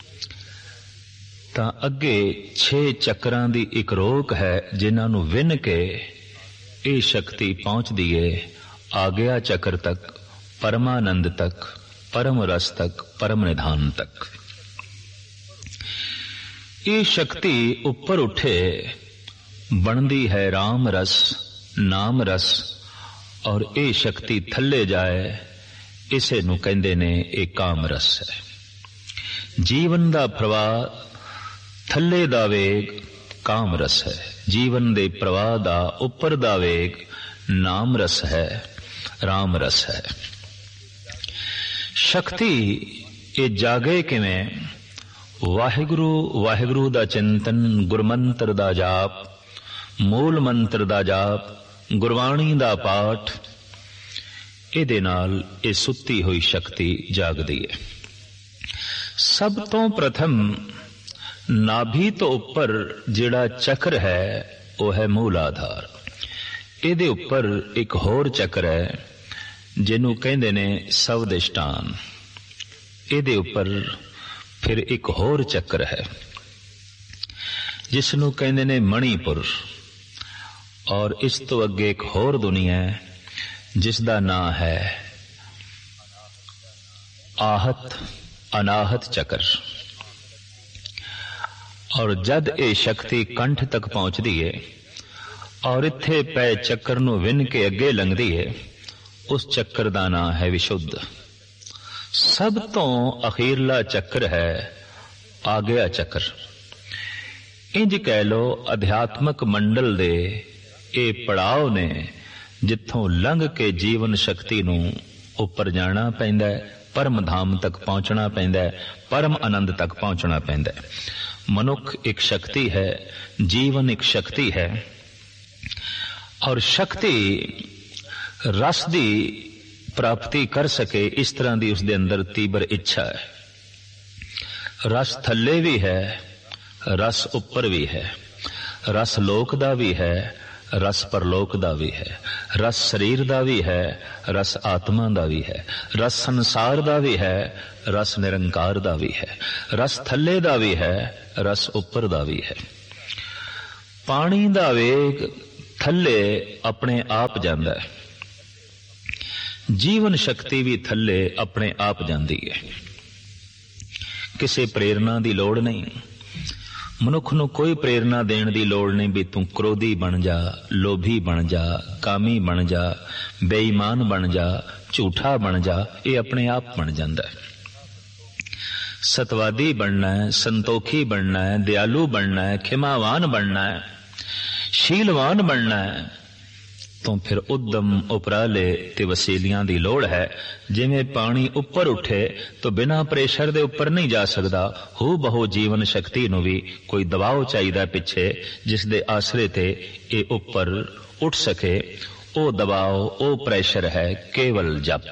ਤਾਂ ਅੱਗੇ 6 ਚੱਕਰਾਂ ਦੀ ਇੱਕ ਰੋਕ ਹੈ, ਜਿਨ੍ਹਾਂ ਨੂੰ ਵਿੰਨ ਕੇ ਇਹ ਸ਼ਕਤੀ ਪਹੁੰਚਦੀ ਹੈ ਆਗਿਆ ਚੱਕਰ ਤੱਕ, ਪਰਮਾਨੰਦ ਤੱਕ, ਪਰਮ ਰਸ ਤੱਕ, ਪਰਮ ਨਿਧਾਨ ਤੱਕ। ਇਹ ਸ਼ਕਤੀ ਉੱਪਰ ਉੱਠੇ ਬਣਦੀ ਹੈ ਰਾਮ ਰਸ, ਨਾਮ ਰਸ, ਔਰ ਇਹ ਸ਼ਕਤੀ ਥੱਲੇ ਜਾਏ, ਇਸੇ ਨੂੰ ਕਹਿੰਦੇ ਨੇ ਇਹ ਕਾਮ ਰਸ ਹੈ। ਜੀਵਨ ਦਾ ਪ੍ਰਵਾਹ ਥੱਲੇ ਦਾ ਵੇਗ ਕਾਮ ਰਸ ਹੈ, ਜੀਵਨ ਦੇ ਪ੍ਰਵਾਹ ਦਾ ਉੱਪਰ ਦਾ ਵੇਗ ਨਾਮ ਰਸ ਹੈ, ਰਾਮ ਰਸ ਹੈ। ਸ਼ਕਤੀ ਇਹ ਜਾਗੇ ਕਿਵੇਂ? ਵਾਹਿਗੁਰੂ ਵਾਹਿਗੁਰੂ ਦਾ ਚਿੰਤਨ, ਗੁਰਮੰਤਰ ਦਾ ਜਾਪ, ਮੂਲ ਮੰਤਰ ਦਾ ਜਾਪ, ਗੁਰਬਾਣੀ ਦਾ ਪਾਠ, ਇਹਦੇ ਨਾਲ ਇਹ ਸੁੱਤੀ ਹੋਈ ਸ਼ਕਤੀ ਜਾਗਦੀ ਹੈ। ਸਭ ਤੋਂ ਪ੍ਰਥਮ ਨਾਭੀ ਤੋਂ ਉੱਪਰ ਜਿਹੜਾ ਚੱਕਰ ਹੈ ਉਹ ਹੈ ਮੂਲ ਆਧਾਰ। ਇਹਦੇ ਉੱਪਰ ਇੱਕ ਹੋਰ ਚੱਕਰ ਹੈ ਜਿਹਨੂੰ ਕਹਿੰਦੇ ਨੇ ਸਵਦਿਸ਼ਟਾਨ। ਇਹਦੇ ਉੱਪਰ ਫਿਰ ਇੱਕ ਹੋਰ ਚੱਕਰ ਹੈ ਜਿਸ ਨੂੰ ਕਹਿੰਦੇ ਨੇ ਮਣੀਪੁਰ, ਔਰ ਇਸ ਤੋਂ ਅੱਗੇ ਇੱਕ ਹੋਰ ਦੁਨੀਆ ਹੈ ਜਿਸ ਦਾ ਨਾਂ ਹੈ ਆਹਤ, ਅਨਾਹਤ ਚੱਕਰ। ਔਰ ਜਦ ਇਹ ਸ਼ਕਤੀ ਕੰਠ ਤੱਕ ਪਹੁੰਚਦੀ ਹੈ ਔਰ ਇੱਥੇ ਪਏ ਚੱਕਰ ਨੂੰ ਵਿੰਨ ਕੇ ਅੱਗੇ ਲੰਘਦੀ ਹੈ, ਉਸ ਚੱਕਰ ਦਾ ਨਾਂ ਹੈ ਵਿਸ਼ੁੱਧ। ਸਭ ਤੋਂ ਅਖੀਰਲਾ ਚੱਕਰ ਹੈ ਆਗਿਆ ਚੱਕਰ। ਇੰਜ ਕਹਿ ਲੋ ਅਧਿਆਤਮਕ ਮੰਡਲ ਦੇ ਇਹ ਪੜਾਅ ਨੇ ਜਿੱਥੋਂ ਲੰਘ ਕੇ ਜੀਵਨ ਸ਼ਕਤੀ ਨੂੰ ਉੱਪਰ ਜਾਣਾ ਪੈਂਦਾ ਹੈ, ਪਰਮ ਧਾਮ ਤੱਕ ਪਹੁੰਚਣਾ ਪੈਂਦਾ ਹੈ, ਪਰਮ ਆਨੰਦ ਤੱਕ ਪਹੁੰਚਣਾ ਪੈਂਦਾ ਹੈ। ਮਨੁੱਖ ਇੱਕ ਸ਼ਕਤੀ ਹੈ, ਜੀਵਨ ਇੱਕ ਸ਼ਕਤੀ ਹੈ, ਔਰ ਸ਼ਕਤੀ ਰਸ ਦੀ ਪ੍ਰਾਪਤੀ ਕਰ ਸਕੇ ਇਸ ਤਰ੍ਹਾਂ ਦੀ ਉਸਦੇ ਅੰਦਰ ਤੀਬਰ ਇੱਛਾ ਹੈ। ਰਸ ਥੱਲੇ ਵੀ ਹੈ, ਰਸ ਉੱਪਰ ਵੀ ਹੈ, ਰਸ ਲੋਕ ਦਾ ਵੀ ਹੈ, ਰਸ ਪਰਲੋਕ ਦਾ ਵੀ ਹੈ, ਰਸ ਸਰੀਰ ਦਾ ਵੀ ਹੈ, ਰਸ ਆਤਮਾ ਦਾ ਵੀ ਹੈ, ਰਸ ਸੰਸਾਰ ਦਾ ਵੀ ਹੈ, ਰਸ ਨਿਰੰਕਾਰ ਦਾ ਵੀ ਹੈ, ਰਸ ਥੱਲੇ ਦਾ ਵੀ ਹੈ, ਰਸ ਉੱਪਰ ਦਾ ਵੀ ਹੈ। ਪਾਣੀ ਦਾ ਵੇਗ ਥੱਲੇ ਆਪਣੇ ਆਪ ਜਾਂਦਾ ਹੈ, ਜੀਵਨ ਸ਼ਕਤੀ ਵੀ ਥੱਲੇ ਆਪਣੇ ਆਪ ਜਾਂਦੀ ਹੈ, ਕਿਸੇ ਪ੍ਰੇਰਨਾ ਦੀ ਲੋੜ ਨਹੀਂ। ਮਨੁੱਖ ਨੂੰ ਕੋਈ ਪ੍ਰੇਰਨਾ ਦੇਣ ਦੀ ਲੋੜ ਨਹੀਂ ਵੀ ਤੂੰ ਕ੍ਰੋਧੀ ਬਣ ਜਾ, ਲੋਭੀ ਬਣ ਜਾ, ਕਾਮੀ ਬਣ ਜਾ, ਬੇਈਮਾਨ ਬਣ ਜਾ, ਝੂਠਾ ਬਣ ਜਾ। ਇਹ ਆਪਣੇ ਆਪ ਬਣ ਜਾਂਦਾ ਹੈ। ਸਤਵਾਦੀ ਬਣਨਾ ਹੈ, ਸੰਤੋਖੀ ਬਣਨਾ ਹੈ, ਦਿਆਲੂ ਬਣਨਾ ਹੈ, ਖਿਮਾਵਾਨ ਬਣਨਾ ਹੈ। ਸ਼ੀਲਵਾਨ ਬਣਨਾ ਹੈ ਤਾਂ ਫਿਰ ਉਦਮ, ਉਪਰਾਲੇ ਤੇ ਵਸੀਲਿਆਂ ਦੀ ਲੋੜ ਹੈ। ਜਿਵੇਂ ਪਾਣੀ ਉੱਪਰ ਉੱਠੇ ਤਾਂ ਬਿਨਾਂ ਪ੍ਰੈਸ਼ਰ ਦੇ ਉੱਪਰ ਨਹੀਂ ਜਾ ਸਕਦਾ, ਹੂ ਬਹੁ ਜੀਵਨ ਸ਼ਕਤੀ ਨੂੰ ਵੀ ਕੋਈ ਦਬਾਅ ਚਾਹੀਦਾ ਪਿੱਛੇ, ਜਿਸ ਦੇ ਆਸਰੇ ਤੇ ਇਹ ਉੱਪਰ ਉੱਠ ਸਕੇ। ਉਹ ਦਬਾਅ, ਉਹ ਪ੍ਰੈਸ਼ਰ ਹੈ ਕੇਵਲ ਜਪ।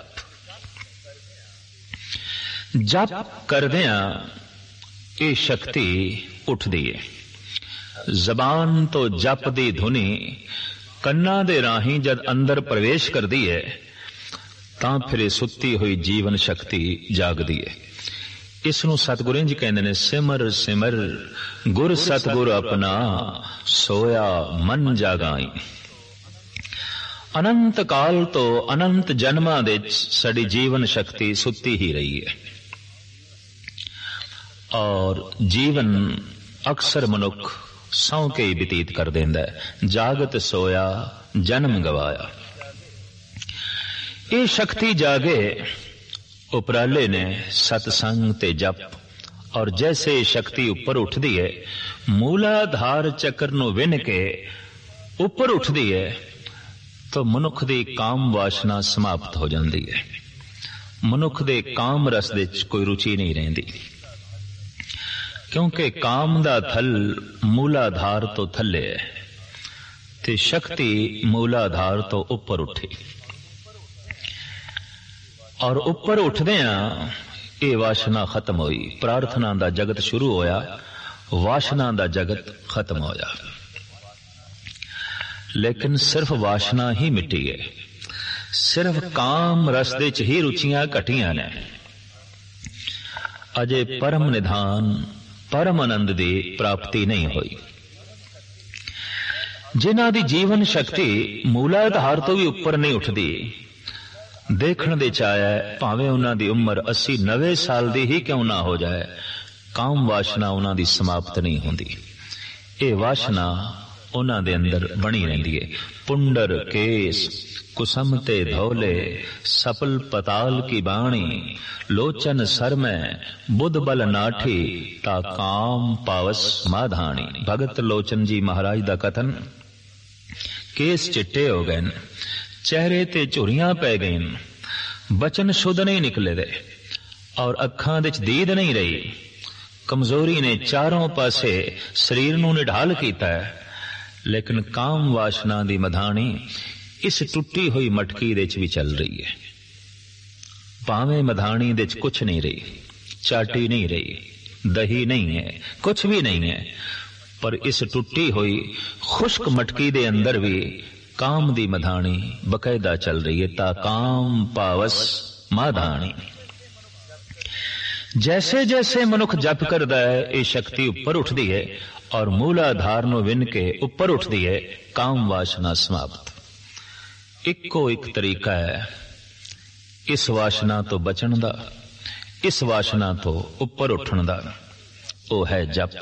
ਜਪ ਕਰਦਿਆਂ ਇਹ ਸ਼ਕਤੀ ਉੱਠਦੀ ਹੈ। ਜ਼ਬਾਨ ਤੋਂ ਜਪ ਦੀ ਧੁਨੀ ਕੰਨਾਂ ਦੇ ਰਾਹੀਂ ਜਦ ਅੰਦਰ ਪ੍ਰਵੇਸ਼ ਕਰਦੀ ਹੈ ਤਾਂ ਫਿਰ ਇਹ ਸੁੱਤੀ ਹੋਈ ਜੀਵਨ ਸ਼ਕਤੀ ਜਾਗਦੀ ਹੈ। ਇਸ ਨੂੰ ਸਤਿਗੁਰੂ ਜੀ ਕਹਿੰਦੇ ਨੇ, ਸਿਮਰ ਸਿਮਰ ਗੁਰ ਸਤਿਗੁਰ ਆਪਣਾ, ਸੋਇਆ ਮਨ ਜਾਗਾਈ। ਅਨੰਤ ਕਾਲ ਤੋਂ ਅਨੰਤ ਜਨਮਾਂ ਦੇ ਸਾਡੀ ਜੀਵਨ ਸ਼ਕਤੀ ਸੁੱਤੀ ਹੀ ਰਹੀ ਹੈ। ਔਰ ਜੀਵਨ ਅਕਸਰ ਮਨੁੱਖ ਸੌਂ ਕੇ ਹੀ ਬਤੀਤ ਕਰ ਦਿੰਦਾ ਹੈ, ਜਾਗਤ ਸੋਇਆ ਜਨਮ ਗਵਾਇਆ। ਇਹ ਸ਼ਕਤੀ ਜਾਗੇ ਉਪਰਾਲੇ ਨੇ ਸਤਸੰਗ ਤੇ ਜਪ। ਔਰ ਜੈਸੇ ਸ਼ਕਤੀ ਉੱਪਰ ਉੱਠਦੀ ਹੈ, ਮੂਲਾਧਾਰ ਚੱਕਰ ਨੂੰ ਵਿੰਨ ਕੇ ਉੱਪਰ ਉੱਠਦੀ ਹੈ ਤਾਂ ਮਨੁੱਖ ਦੀ ਕਾਮ ਵਾਸ਼ਨਾ ਸਮਾਪਤ ਹੋ ਜਾਂਦੀ ਹੈ। ਮਨੁੱਖ ਦੇ ਕਾਮ ਰਸ ਵਿੱਚ ਕੋਈ ਰੁਚੀ ਨਹੀਂ ਰਹਿੰਦੀ, ਕਿਉਂਕਿ ਕਾਮ ਦਾ ਥਲ ਮੂਲਾਧਾਰ ਤੋਂ ਥੱਲੇ ਹੈ ਤੇ ਸ਼ਕਤੀ ਮੂਲਾਧਾਰ ਤੋਂ ਉੱਪਰ ਉੱਠੀ। ਔਰ ਉੱਪਰ ਉੱਠਦਿਆਂ ਇਹ ਵਾਸ਼ਨਾ ਖਤਮ ਹੋਈ। ਪ੍ਰਾਰਥਨਾ ਦਾ ਜਗਤ ਸ਼ੁਰੂ ਹੋਇਆ, ਵਾਸ਼ਨਾ ਦਾ ਜਗਤ ਖਤਮ ਹੋਇਆ। ਲੇਕਿਨ ਸਿਰਫ ਵਾਸ਼ਨਾ ਹੀ ਮਿਟੀ ਹੈ, ਸਿਰਫ ਕਾਮ ਰਸ ਦੇ ਚ ਹੀ ਰੁਚੀਆਂ ਘਟੀਆਂ ਨੇ। ਅਜੇ ਪਰਮ ਨਿਧਾਨ, ਪਰਮ ਆਨੰਦ ਦੀ ਪ੍ਰਾਪਤੀ ਨਹੀਂ ਹੋਈ। ਜਿਨ੍ਹਾਂ ਦੀ ਜੀਵਨ ਸ਼ਕਤੀ ਮੂਲਾਧਾਰ ਤੋਂ ਵੀ ਉੱਪਰ ਨਹੀਂ ਉੱਠਦੀ, ਦੇਖਣ ਦੇ ਚ ਆਇਆ ਭਾਵੇਂ ਉਹਨਾਂ ਦੀ ਉਮਰ 80-90 ਸਾਲ ਦੀ ਹੀ ਕਿਉਂ ਨਾ ਹੋ ਜਾਏ, ਕਾਮ ਵਾਸ਼ਨਾ ਉਹਨਾਂ ਦੀ ਸਮਾਪਤ ਨਹੀਂ ਹੁੰਦੀ। ਇਹ ਵਾਸ਼ਨਾ ਉਹਨਾਂ ਦੇ ਅੰਦਰ ਬਣੀ ਰਹਿੰਦੀ ਹੈ। ਪੁੰਡਰ ਕੇਸ ਕੁਸਮ ਤੇ ਧੌਲੇ, ਸਪਲ ਪਤਾਲ ਕੀ ਬਾਣੀ, ਲੋਚਨ ਸਰ ਮੈਂ ਬੁੱਧ ਬਲ ਨਾਠੀ, ਤਾ ਕਾਮ ਪਾਵਸ ਮਾਧਾਣੀ। ਭਗਤ ਲੋਚਨ ਜੀ ਮਹਾਰਾਜ ਦਾ ਕਥਨ, ਕੇਸ ਚਿੱਟੇ ਹੋ ਗਏ, ਚਿਹਰੇ ਤੇ ਝੁਰੀਆਂ ਪੈ ਗਈਆਂ, ਬਚਨ ਸ਼ੁੱਧ ਨਹੀਂ ਨਿਕਲੇ ਦੇ, ਔਰ ਅੱਖਾਂ ਵਿੱਚ ਦੀਦ ਨਹੀਂ ਰਹੀ। ਕਮਜ਼ੋਰੀ ਨੇ ਚਾਰੋਂ ਪਾਸੇ ਸਰੀਰ ਨੂੰ ਨਿਢਾਲ ਕੀਤਾ ਹੈ। ਲੇਕਿਨ ਕਾਮ ਵਾਸ਼ਨਾ ਦੀ ਮਧਾਣੀ ਇਸ ਟੁੱਟੀ ਹੋਈ ਮਟਕੀ ਦੇ ਚ ਵੀ ਚੱਲ ਰਹੀ ਹੈ। ਭਾਵੇਂ ਮਧਾਣੀ ਦੇ ਚ ਕੁਛ ਨਹੀਂ ਰਹੀ, ਚਾਟੀ ਨਹੀਂ ਰਹੀ, ਦਹੀ ਨਹੀਂ ਹੈ, ਕੁਛ ਵੀ ਨਹੀਂ ਹੈ, ਪਰ ਇਸ ਟੁੱਟੀ ਹੋਈ ਖੁਸ਼ਕ ਮਟਕੀ ਦੇ ਅੰਦਰ ਵੀ ਕਾਮ ਦੀ ਮਧਾਣੀ ਬਕਾਇਦਾ ਚੱਲ ਰਹੀ ਹੈ। ਤਾ ਕਾਮ ਪਾਵਸ ਮਾਧਾਣੀ। ਜੈਸੇ ਜੈਸੇ ਮਨੁੱਖ ਜਪ ਕਰਦਾ ਹੈ, ਇਹ ਸ਼ਕਤੀ ਉੱਪਰ ਉੱਠਦੀ ਹੈ ਔਰ ਮੂਲਾਧਾਰ ਨੂੰ ਵਿੰਨ ਕੇ ਉੱਪਰ ਉੱਠਦੀ ਹੈ। ਕਾਮ ਵਾਸ਼ਨਾ ਸਮਾਪਤ। ਇੱਕੋ ਇੱਕ ਤਰੀਕਾ ਹੈ ਇਸ ਵਾਸ਼ਨਾ ਤੋਂ ਬਚਣ ਦਾ, ਇਸ ਵਾਸ਼ਨਾ ਤੋਂ ਉੱਪਰ ਉੱਠਣ ਦਾ, ਉਹ ਹੈ ਜਪ।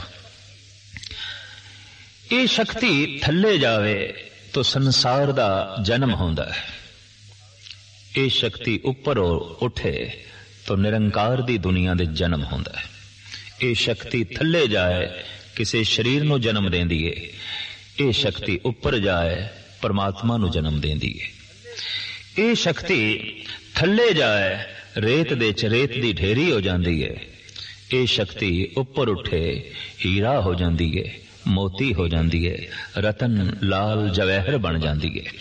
ਇਹ ਸ਼ਕਤੀ ਥੱਲੇ ਜਾਵੇ ਤਾਂ ਸੰਸਾਰ ਦਾ ਜਨਮ ਹੁੰਦਾ ਹੈ। ਇਹ ਸ਼ਕਤੀ ਉੱਪਰ ਉੱਠੇ ਤਾਂ ਨਿਰੰਕਾਰ ਦੀ ਦੁਨੀਆ ਦੇ ਜਨਮ ਹੁੰਦਾ ਹੈ। ਇਹ ਸ਼ਕਤੀ ਥੱਲੇ ਜਾਏ ਕਿਸੇ ਸਰੀਰ ਨੂੰ ਜਨਮ ਦੇਂਦੀ ਹੈ, ਇਹ ਸ਼ਕਤੀ ਉੱਪਰ ਜਾਏ ਪਰਮਾਤਮਾ ਨੂੰ ਜਨਮ ਦੇਂਦੀ ਹੈ। ਇਹ ਸ਼ਕਤੀ ਥੱਲੇ ਜਾਏ ਰੇਤ ਦੇ ਚ ਰੇਤ ਦੀ ਢੇਰੀ ਹੋ ਜਾਂਦੀ ਹੈ। ਇਹ ਸ਼ਕਤੀ ਉੱਪਰ ਉੱਠੇ ਹੀਰਾ ਹੋ ਜਾਂਦੀ ਹੈ, ਮੋਤੀ ਹੋ ਜਾਂਦੀ ਹੈ, ਰਤਨ ਲਾਲ ਜਵਾਹਰ ਬਣ ਜਾਂਦੀ ਹੈ।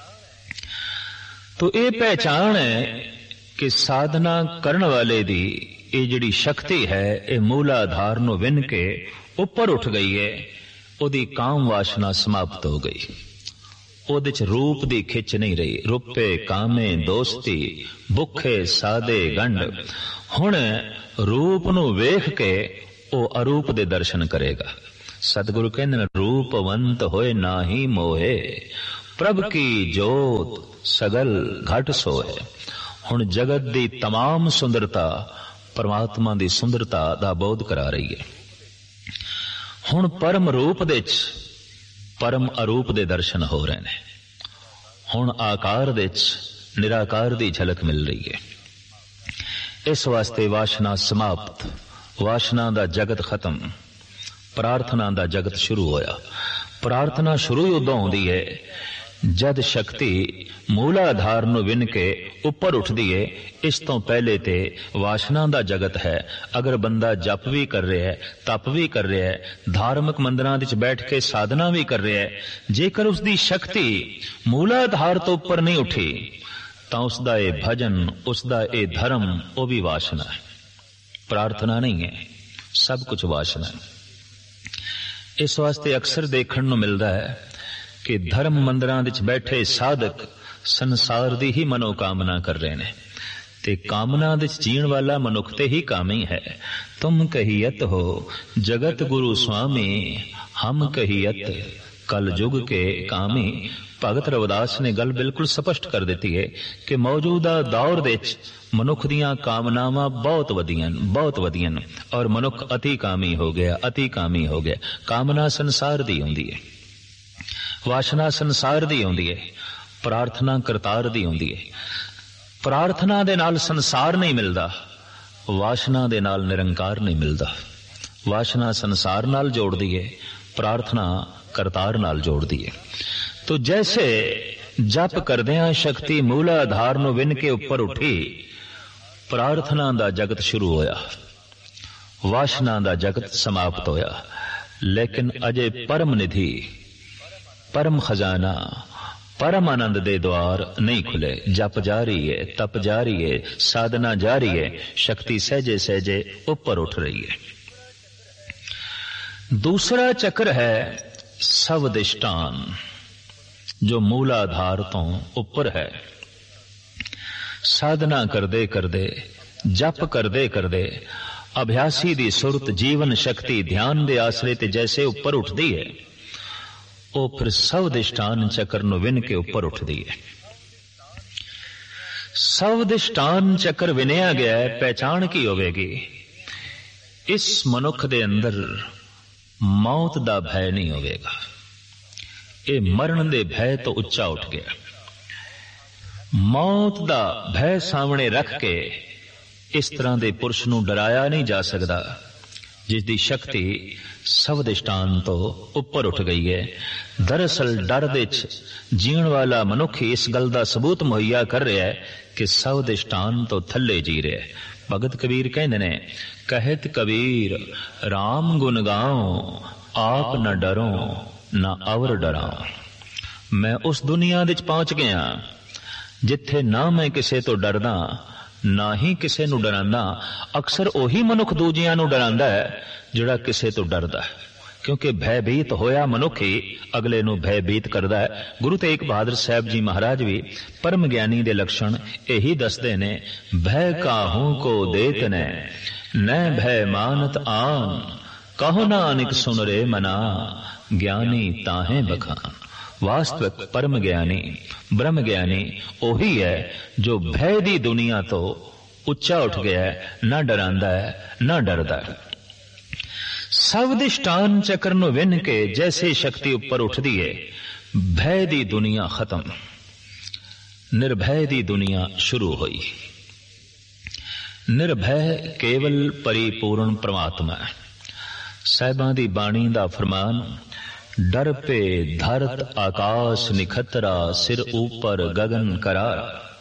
ਤੋ ਇਹ ਪਹਿਚਾਣ ਹੈ ਕਿ ਸਾਧਨਾ ਕਰਨ ਵਾਲੇ ਦੀ ਇਹ ਜਿਹੜੀ ਸ਼ਕਤੀ ਹੈ, ਇਹ ਮੂਲਾਧਾਰ ਨੂੰ ਵਿੰਨ ਕੇ ਉੱਪਰ ਉੱਠ ਗਈ ਹੈ। ਉਹਦੀ ਕਾਮ ਵਾਸ਼ਨਾ ਸਮਾਪਤ ਹੋ ਗਈ। ਉਹਦੇ ਚ ਰੂਪ ਦੀ ਖਿੱਚ ਨਹੀਂ ਰਹੀ। ਰੂਪੇ ਕਾਮੇ ਦੋਸਤੀ, ਭੁੱਖੇ ਸਾਦੇ ਗੰਢ। ਹੁਣ ਰੂਪ ਨੂੰ ਵੇਖ ਕੇ ਉਹ ਅਰੂਪ ਦੇ ਦਰਸ਼ਨ ਕਰੇਗਾ। ਸਤਿਗੁਰੂ ਕਹਿੰਦੇ ਨੇ, ਰੂਪਵੰਤ ਹੋਏ ਨਾਹੀ ਮੋਹੇ, ਪ੍ਰਭ ਕੀ ਜੋਤ ਸਗਲ ਘਟ ਸੋਏ। ਹੁਣ ਜਗਤ ਦੀ तमाम ਸੁੰਦਰਤਾ ਪਰਮਾਤਮਾ ਦੀ ਸੁੰਦਰਤਾ ਦਾ ਬੋਧ ਕਰਾ ਰਹੀ ਹੈ। ਹੁਣ ਪਰਮ ਰੂਪ ਦੇ ਚ ਪਰਮ ਅਰੂਪ ਦੇ ਦਰਸ਼ਨ ਹੋ ਰਹੇ ਨੇ। ਹੁਣ ਆਕਾਰ ਦੇ ਚ ਨਿਰਾਕਾਰ ਦੀ ਝਲਕ ਮਿਲ ਰਹੀ ਹੈ। ਇਸ ਵਾਸਤੇ ਵਾਸ਼ਨਾ ਸਮਾਪਤ, ਵਾਸ਼ਨਾ ਦਾ ਜਗਤ ਖਤਮ, ਪ੍ਰਾਰਥਨਾ ਦਾ ਜਗਤ ਸ਼ੁਰੂ ਹੋਇਆ। ਪ੍ਰਾਰਥਨਾ ਸ਼ੁਰੂ ਹੀ ਉਦੋਂ ਆਉਂਦੀ ਹੈ ਜਦ ਸ਼ਕਤੀ ਮੂਲ ਆਧਾਰ ਨੂੰ ਵਿੰਨ ਕੇ ਉੱਪਰ ਉੱਠਦੀ ਏ। ਇਸ ਤੋਂ ਪਹਿਲੇ ਤੇ ਵਾਸ਼ਨਾ ਦਾ ਜਗਤ ਹੈ। ਅਗਰ ਬੰਦਾ ਜਪ ਵੀ ਕਰ ਰਿਹਾ ਹੈ, ਤਪ ਵੀ ਕਰ ਰਿਹਾ ਹੈ, ਧਾਰਮਿਕ ਮੰਦਿਰਾਂ ਵਿੱਚ ਬੈਠ ਕੇ ਸਾਧਨਾ ਵੀ ਕਰ ਰਿਹਾ ਹੈ, ਜੇਕਰ ਉਸਦੀ ਸ਼ਕਤੀ ਮੂਲ ਆਧਾਰ ਤੋਂ ਉੱਪਰ ਨਹੀਂ ਉੱਠੀ ਤਾਂ ਉਸਦਾ ਇਹ ਭਜਨ, ਉਸਦਾ ਇਹ ਧਰਮ, ਉਹ ਵੀ ਵਾਸ਼ਨਾ ਹੈ, ਪ੍ਰਾਰਥਨਾ ਨਹੀਂ ਹੈ, ਸਭ ਕੁਝ ਵਾਸ਼ਨਾ ਹੈ। ਇਸ ਵਾਸਤੇ ਅਕਸਰ ਦੇਖਣ ਨੂੰ ਮਿਲਦਾ ਹੈ ਕਿ ਧਰਮ ਮੰਦਿਰਾਂ ਵਿੱਚ ਬੈਠੇ ਸਾਧਕ ਸੰਸਾਰ ਦੀ ਹੀ ਮਨੋਕਾਮਨਾ ਕਰ ਰਹੇ ਨੇ ਤੇ ਕਾਮਨਾ ਵਿੱਚ ਜੀਣ ਵਾਲਾ ਮਨੁੱਖ ਤੇ ਹੀ ਕਾਮੀ ਹੈ। ਤੁਮ ਕਹੀਅਤ ਹੋ ਜਗਤ ਗੁਰੂ ਸੁਆਮੀ, ਹਮ ਕਹੀਅਤ ਕਲ ਯੁਗ ਕੇ ਕਾਮੀ। ਭਗਤ ਰਵਿਦਾਸ ਨੇ ਗੱਲ ਬਿਲਕੁਲ ਸਪਸ਼ਟ ਕਰ ਦਿੱਤੀ ਹੈ ਕਿ ਮੌਜੂਦਾ ਦੌਰ ਵਿੱਚ ਮਨੁੱਖ ਦੀਆਂ ਕਾਮਨਾਵਾਂ ਬਹੁਤ ਵਧੀਆਂ ਔਰ ਮਨੁੱਖ ਅਤੀ ਕਾਮੀ ਹੋ ਗਿਆ। ਕਾਮਨਾ ਸੰਸਾਰ ਦੀ ਹੁੰਦੀ ਹੈ, ਵਾਸ਼ਨਾ ਸੰਸਾਰ ਦੀ ਹੁੰਦੀ ਹੈ, ਪ੍ਰਾਰਥਨਾ ਕਰਤਾਰ ਦੀ ਹੁੰਦੀ ਹੈ। ਪ੍ਰਾਰਥਨਾ ਦੇ ਨਾਲ ਸੰਸਾਰ ਨਹੀਂ ਮਿਲਦਾ, ਵਾਸ਼ਨਾ ਦੇ ਨਾਲ ਨਿਰੰਕਾਰ ਨਹੀਂ ਮਿਲਦਾ। ਵਾਸ਼ਨਾ ਸੰਸਾਰ ਨਾਲ ਜੋੜਦੀ ਹੈ, ਪ੍ਰਾਰਥਨਾ ਕਰਤਾਰ ਨਾਲ ਜੋੜਦੀ ਹੈ। ਤੋ ਜੈਸੇ ਜਪ ਕਰਦਿਆਂ ਸ਼ਕਤੀ ਮੂਲ ਆਧਾਰ ਨੂੰ ਵਿੰਨ ਕੇ ਉੱਪਰ ਉੱਠੀ, ਪ੍ਰਾਰਥਨਾ ਦਾ ਜਗਤ ਸ਼ੁਰੂ ਹੋਇਆ, ਵਾਸ਼ਨਾ ਦਾ ਜਗਤ ਸਮਾਪਤ ਹੋਇਆ। ਲੇਕਿਨ ਅਜੇ ਪਰਮ ਨਿਧੀ, परम खजाना, परम आनंद दे द्वार नहीं खुले। जप जारी है, तप जारी है, साधना जारी है, शक्ति सहजे सहजे ऊपर उठ रही है। दूसरा चक्र है सवदिष्टान, जो मूलाधार तो ऊपर है। साधना करदे करदे, जप करदे करदे अभ्यासी दी सुरत, जीवन शक्ति ध्यान दे आसरे ते जैसे ऊपर उठदी है, ਉਹ ਫਿਰ ਸਵਦਿਸ਼ਟਾਨ ਚੱਕਰ ਨੂੰ ਵਿੰਨ ਕੇ ਉੱਪਰ ਉੱਠਦੀ ਹੈ। ਸਵਦਿਸ਼ਟਾਨ ਚੱਕਰ ਵਿਨਿਆ ਗਿਆ ਹੈ, ਪਹਿਚਾਣ ਕੀ ਹੋਵੇਗੀ? ਇਸ ਮਨੁੱਖ ਦੇ ਅੰਦਰ ਮੌਤ ਦਾ ਭੈ ਨਹੀਂ ਹੋਵੇਗਾ। ਇਹ ਮਰਨ ਦੇ ਭੈ ਤੋਂ ਉੱਚਾ ਉੱਠ ਗਿਆ। ਮੌਤ ਦਾ ਭੈ ਸਾਹਮਣੇ ਰੱਖ ਕੇ ਇਸ ਤਰ੍ਹਾਂ ਦੇ ਪੁਰਸ਼ ਨੂੰ ਡਰਾਇਆ ਨਹੀਂ ਜਾ ਸਕਦਾ ਜਿਸ ਦੀ ਸ਼ਕਤੀ ਸਵਦਿਸ਼ਟਾਨ ਤੋਂ ਉੱਪਰ ਉੱਠ ਗਈ ਹੈ। ਦਰਅਸਲ ਡਰ ਦੇ ਵਿੱਚ ਜੀਣ ਵਾਲਾ ਮਨੁੱਖ ਇਸ ਗੱਲ ਦਾ ਸਬੂਤ ਮੁਹੱਈਆ ਕਰ ਰਿਹਾ ਹੈ ਕਿ ਸਵਦਿਸ਼ਟਾਨ ਤੋਂ ਥੱਲੇ ਜੀ ਰਿਹਾ ਹੈ। ਭਗਤ ਕਬੀਰ ਕਹਿੰਦੇ ਨੇ, ਕਹਿਤ ਕਬੀਰ ਰਾਮ ਗੁਣ ਗਾਉ, ਆਪ ਨਾ ਡਰੋ ਨਾ ਅਵਰ ਡਰਾਂ। ਮੈਂ ਉਸ ਦੁਨੀਆ ਵਿੱਚ ਪਹੁੰਚ ਗਿਆ ਜਿੱਥੇ ਨਾ ਮੈਂ ਕਿਸੇ ਤੋਂ ਡਰਦਾ, ਨਾ ਹੀ ਕਿਸੇ ਨੂੰ ਡਰਾਂਦਾ। ਅਕਸਰ ਉਹੀ ਮਨੁੱਖ ਦੂਜਿਆਂ ਨੂੰ ਡਰਾਂਦਾ ਹੈ ਜਿਹੜਾ ਕਿਸੇ ਤੋਂ ਡਰਦਾ ਹੈ, ਕਿਉਂਕਿ ਭੈਭੀਤ ਹੋਇਆ ਮਨੁੱਖ ਹੀ ਅਗਲੇ ਨੂੰ ਭੈਭੀਤ ਕਰਦਾ ਹੈ। ਗੁਰੂ ਤੇਗ ਬਹਾਦਰ ਸਾਹਿਬ ਜੀ ਮਹਾਰਾਜ ਵੀ ਪਰਮ ਗਿਆਨੀ ਦੇ ਲੱਛਣ ਇਹੀ ਦੱਸਦੇ ਨੇ, ਭੈ ਕਾਹੂ ਕੋ ਦੇਤ ਨੇ ਨੈ ਭੈ ਮਾਨਤ ਆਨ, ਕਹੋ ਨਾਨਕ ਸੁਨ ਰੇ ਮਨਾ, ਗਿਆਨੀ ਤਾਹੇ ਬਖਾਨ। ਵਾਸਤਵਿਕ ਪਰਮ ਗਿਆਨੀ, ਬ੍ਰਹਮ ਗਿਆਨੀ ਉਹੀ ਹੈ ਜੋ ਭੈ ਦੀ ਦੁਨੀਆ ਤੋਂ ਉੱਚਾ ਉੱਠ ਗਿਆ ਹੈ, ਨਾ ਡਰਾਂਦਾ ਹੈ ਨਾ ਡਰਦਾ ਹੈ। ਸਵਦਿਸ਼ਟਾਨ ਚੱਕਰ ਨੂੰ ਵਿੰਨ ਕੇ ਜੈਸੇ ਸ਼ਕਤੀ ਉੱਪਰ ਉੱਠਦੀ ਹੈ, ਭੈ ਦੀ ਦੁਨੀਆ ਖਤਮ, ਨਿਰਭੈ ਦੀ ਦੁਨੀਆ ਸ਼ੁਰੂ ਹੋਈ। ਨਿਰਭੈ ਕੇਵਲ ਪਰਿਪੂਰਨ ਪ੍ਰਮਾਤਮਾ ਹੈ। ਸਾਹਿਬਾਂ ਦੀ ਬਾਣੀ ਦਾ ਫਰਮਾਨ, डर पे धरत आकाश निखतरा, सिर ऊपर गगन करार।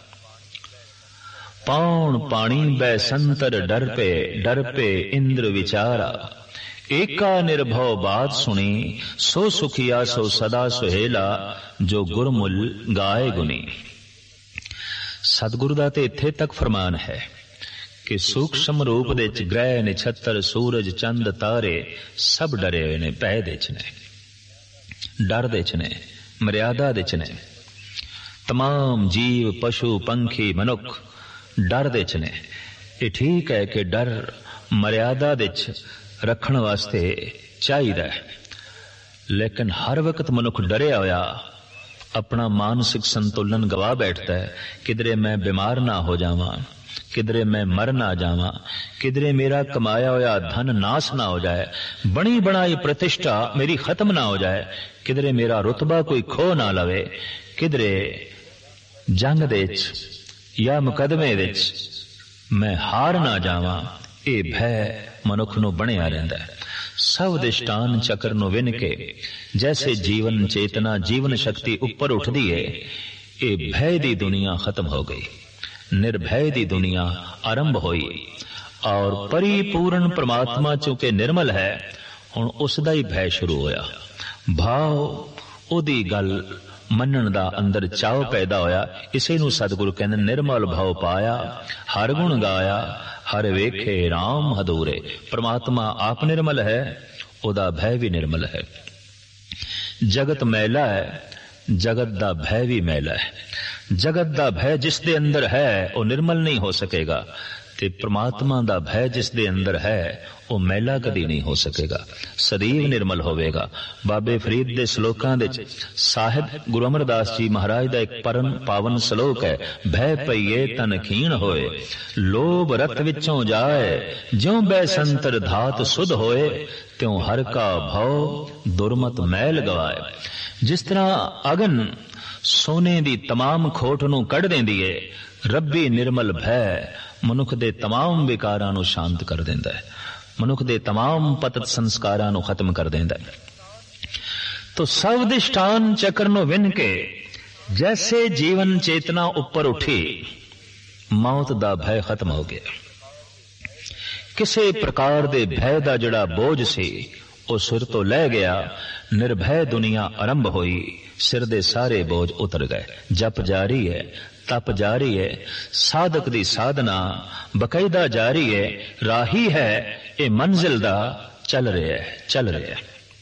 पौन पानी बै संतर डर पे इंद्र विचारा, एका निर्भव बात सुनी, सो सुखिया सो सदा सुहेला, जो गुरमुल गाए गुनी। सतगुरु दा ते इत्थे तक फरमान है कि सूक्ष्म रूप दे च ग्रह नक्षत्र सूरज चंद तारे सब डरे हुए ने, भय दे च ने, डर दे च ने, मर्यादा दे च ने। तमाम जीव पशु पंखी मनुख डर दे च ने। ये ठीक है कि डर मर्यादा दे च रखण वास्ते चाहिदा है, लेकिन हर वक्त मनुख डरिया होया अपना मानसिक संतुलन गवा बैठता है। किधरे मैं बीमार ना हो जावां, किधरे मैं मर ना जावां, किधरे मेरा कमाया हुआ धन नाश ना हो जाए, बनी बनाई प्रतिष्ठा मेरी खत्म ना हो जाए, किधरे मेरा रुतबा कोई खो ना लवे, किधरे जंग दे या मुकदमे दे मैं हार ना जावां। ये भय मनुख नूं बणिया रहिंदा है। ਸਭ ਦਿਸ਼ਟਾਨ ਚੱਕਰ ਨੂੰ ਵਿੰਨ ਕੇ ਜੈਸੇ ਜੀਵਨ ਚੇਤਨਾ ਜੀਵਨ ਸ਼ਕਤੀ ਉੱਪਰ ਉੱਠਦੀ ਹੈ, ਇਹ ਭੈ ਦੀ ਦੁਨੀਆ ਖਤਮ ਹੋ ਗਈ, ਨਿਰਭੈ ਦੀ ਦੁਨੀਆ ਆਰੰਭ ਹੋਈ। ਔਰ ਪਰਿਪੂਰਨ ਪ੍ਰਮਾਤਮਾ ਚੂੰਕਿ ਨਿਰਮਲ ਹੈ, ਹੁਣ ਉਸ ਦਾ ਹੀ ਭੈ ਸ਼ੁਰੂ ਹੋਇਆ। ਭਾਵ ਉਹਦੀ ਗੱਲ ਮੰਨਣ ਦਾ ਅੰਦਰ ਚਾਅ ਪੈਦਾ ਹੋਇਆ। ਇਸੇ ਨੂੰ ਸਤਿਗੁਰੂ ਕਹਿੰਦੇ ਨਿਰਮਲ ਭਾਵ ਪਾਇਆ, ਹਰ ਗੁਣ ਗਾਇਆ, ਹਰ ਵੇਖੇ ਰਾਮ ਹਦੂਰੇ। ਪ੍ਰਮਾਤਮਾ ਆਪ ਨਿਰਮਲ ਹੈ, ਉਹਦਾ ਭੈ ਵੀ ਨਿਰਮਲ ਹੈ। ਜਗਤ ਮੈਲਾ ਹੈ, ਜਗਤ ਦਾ ਭੈ ਵੀ ਮੈਲਾ ਹੈ। ਜਗਤ ਦਾ ਭੈ ਜਿਸ ਦੇ ਅੰਦਰ ਹੈ ਉਹ ਨਿਰਮਲ ਨਹੀਂ ਹੋ ਸਕੇਗਾ, ਤੇ ਪ੍ਰਮਾਤਮਾ ਦਾ ਭੈ ਜਿਸ ਦੇ ਅੰਦਰ ਹੈ ਉਹ ਮੈਲਾ ਕਦੀ ਨਹੀਂ ਹੋ ਸਕੇਗਾ, ਸਦੀਵ ਨਿਰਮਲ ਹੋਵੇਗਾ। ਬਾਬੇ ਫਰੀਦ ਦੇ ਸ਼ਲੋਕਾਂ ਵਿੱਚ ਸਾਹਿਬ ਗੁਰੂ ਅਮਰਦਾਸ ਜੀ ਮਹਾਰਾਜ ਦਾ ਇੱਕ ਪਰਮ ਪਾਵਨ ਸ਼ਲੋਕ ਹੈ, ਭੈ ਪਈਏ ਤਨ ਖੀਣ ਹੋਏ, ਲੋਭ ਰਤ ਵਿੱਚੋਂ ਜਾਏ, ਜਿਉ ਬੈ ਸੰਤਰ ਧਾਤ ਸੁਧ ਹੋਏ, ਤਿਉ ਹਰ ਕਾ ਭਉ ਦੁਰਮਤ ਮੈਲ ਗਵਾਏ। ਜਿਸ ਤਰ੍ਹਾਂ ਅਗਨ ਸੋਨੇ ਦੀ ਤਮਾਮ ਖੋਟ ਨੂੰ ਕੱਢ ਦਿੰਦੀ ਹੈ, ਰੱਬੀ ਨਿਰਮਲ ਭੈ ਮਨੁੱਖ ਦੇ ਤਮਾਮ ਵਿਕਾਰਾਂ ਨੂੰ ਸ਼ਾਂਤ ਕਰ ਦਿੰਦਾ ਹੈ, ਮਨੁੱਖ ਦੇ ਤਮਾਮ ਪਤਿਤ ਸੰਸਕਾਰਾਂ ਨੂੰ ਖਤਮ ਕਰ ਦਿੰਦਾ ਹੈ। ਤੋ ਸਭ ਦਿਸ਼ਟਾਨ ਚੱਕਰ ਨੂੰ ਵਿੰਨ ਕੇ ਜੈਸੇ ਜੀਵਨ ਚੇਤਨਾ ਉੱਪਰ ਉੱਠੀ, ਮੌਤ ਦਾ ਭੈ ਖਤਮ ਹੋ ਗਿਆ। ਕਿਸੇ ਪ੍ਰਕਾਰ ਦੇ ਭੈ ਦਾ ਜਿਹੜਾ ਬੋਝ ਸੀ ਉਹ ਸਿਰ ਤੋਂ ਲੈ ਗਿਆ, ਨਿਰਭੈ ਦੁਨੀਆ ਆਰੰਭ ਹੋਈ, ਸਿਰ ਦੇ ਸਾਰੇ ਬੋਝ ਉਤਰ ਗਏ। ਜਪ ਜਾਰੀ ਹੈ, ਤਪ ਜਾਰੀ ਹੈ, ਸਾਧਕ ਦੀ ਸਾਧਨਾ ਬਕਾਇਦਾ ਜਾਰੀ ਹੈ, ਰਾਹੀ ਹੈ ਇਹ ਮੰਜ਼ਿਲ ਦਾ ਚੱਲ ਰਿਹਾ ਹੈ, ਚੱਲ ਰਿਹਾ।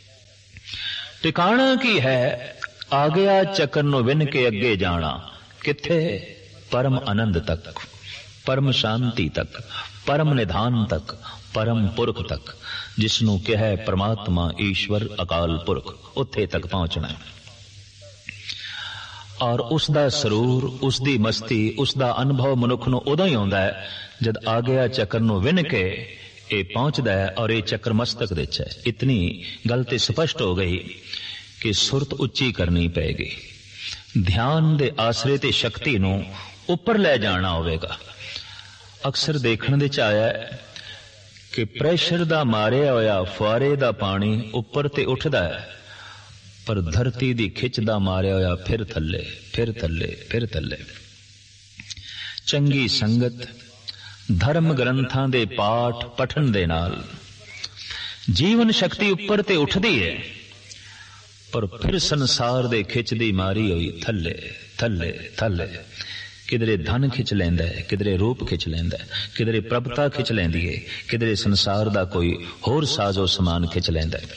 ਟਿਕਾਣਾ ਕੀ ਹੈ? ਆ ਗਿਆ ਚੱਕਰ ਨੂੰ ਵਿੰਨ ਕੇ ਅੱਗੇ ਜਾਣਾ। ਕਿੱਥੇ? ਪਰਮ ਆਨੰਦ ਤੱਕ, ਪਰਮ ਸ਼ਾਂਤੀ ਤੱਕ, ਪਰਮ ਨਿਧਾਨ ਤੱਕ, ਪਰਮ ਪੁਰਖ ਤੱਕ, ਜਿਸ ਨੂੰ ਕਿਹਾ ਪ੍ਰਮਾਤਮਾ ਈਸ਼ਵਰ ਅਕਾਲ ਪੁਰਖ, ਉੱਥੇ ਤੱਕ ਪਹੁੰਚਣਾ ਹੈ। ਔਰ ਉਸ ਦਾ ਸਰੂਰ, ਉਸ ਦੀ ਮਸਤੀ, ਉਸ ਦਾ ਅਨੁਭਵ ਮਨੁੱਖ ਨੂੰ ਉਦੋਂ ਹੀ ਆਉਂਦਾ ਹੈ ਜਦ ਆ ਗਿਆ ਚੱਕਰ ਨੂੰ ਵਿੰਨ ਕੇ ਇਹ ਪਹੁੰਚਦਾ ਹੈ। ਔਰ ਇਹ ਚੱਕਰ ਮਸਤਕ ਵਿੱਚ ਹੈ। ਇਤਨੀ ਗੱਲ ਤੇ ਸਪਸ਼ਟ ਹੋ ਗਈ ਕਿ ਸੁਰਤ ਉੱਚੀ ਕਰਨੀ ਪਏਗੀ, ਧਿਆਨ ਦੇ ਆਸਰੇ ਤੇ ਸ਼ਕਤੀ ਨੂੰ ਉੱਪਰ ਲੈ ਜਾਣਾ ਹੋਵੇਗਾ। ਅਕਸਰ ਦੇਖਣ ਦੇ ਚ ਆਇਆ ਕਿ ਪ੍ਰੈਸ਼ਰ ਦਾ ਮਾਰਿਆ ਹੋਇਆ ਫੁਆਰੇ ਦਾ ਪਾਣੀ ਉੱਪਰ ਤੇ ਉੱਠਦਾ ਹੈ, ਪਰ ਧਰਤੀ ਦੀ ਖਿੱਚ ਦਾ ਮਾਰਿਆ ਹੋਇਆ ਫਿਰ ਥੱਲੇ, ਫਿਰ ਥੱਲੇ, ਫਿਰ ਥੱਲੇ। ਚੰਗੀ ਸੰਗਤ, ਧਰਮ ਗ੍ਰੰਥਾਂ ਦੇ ਪਾਠ ਪਠਨ ਦੇ ਨਾਲ ਜੀਵਨ ਸ਼ਕਤੀ ਉੱਪਰ ਤੇ ਉੱਠਦੀ ਹੈ, ਪਰ ਫਿਰ ਸੰਸਾਰ ਦੇ ਖਿੱਚ ਦੀ ਮਾਰੀ ਹੋਈ ਥੱਲੇ, ਥੱਲੇ, ਥੱਲੇ। ਕਿਧਰੇ ਧਨ ਖਿੱਚ ਲੈਂਦਾ ਹੈ, ਕਿਧਰੇ ਰੂਪ ਖਿੱਚ ਲੈਂਦਾ ਹੈ, ਕਿਧਰੇ ਪ੍ਰਭਤਾ ਖਿੱਚ ਲੈਂਦੀ ਹੈ, ਕਿਧਰੇ ਸੰਸਾਰ ਦਾ ਕੋਈ ਹੋਰ ਸਾਜ਼ੋ ਸਮਾਨ ਖਿੱਚ ਲੈਂਦਾ ਹੈ।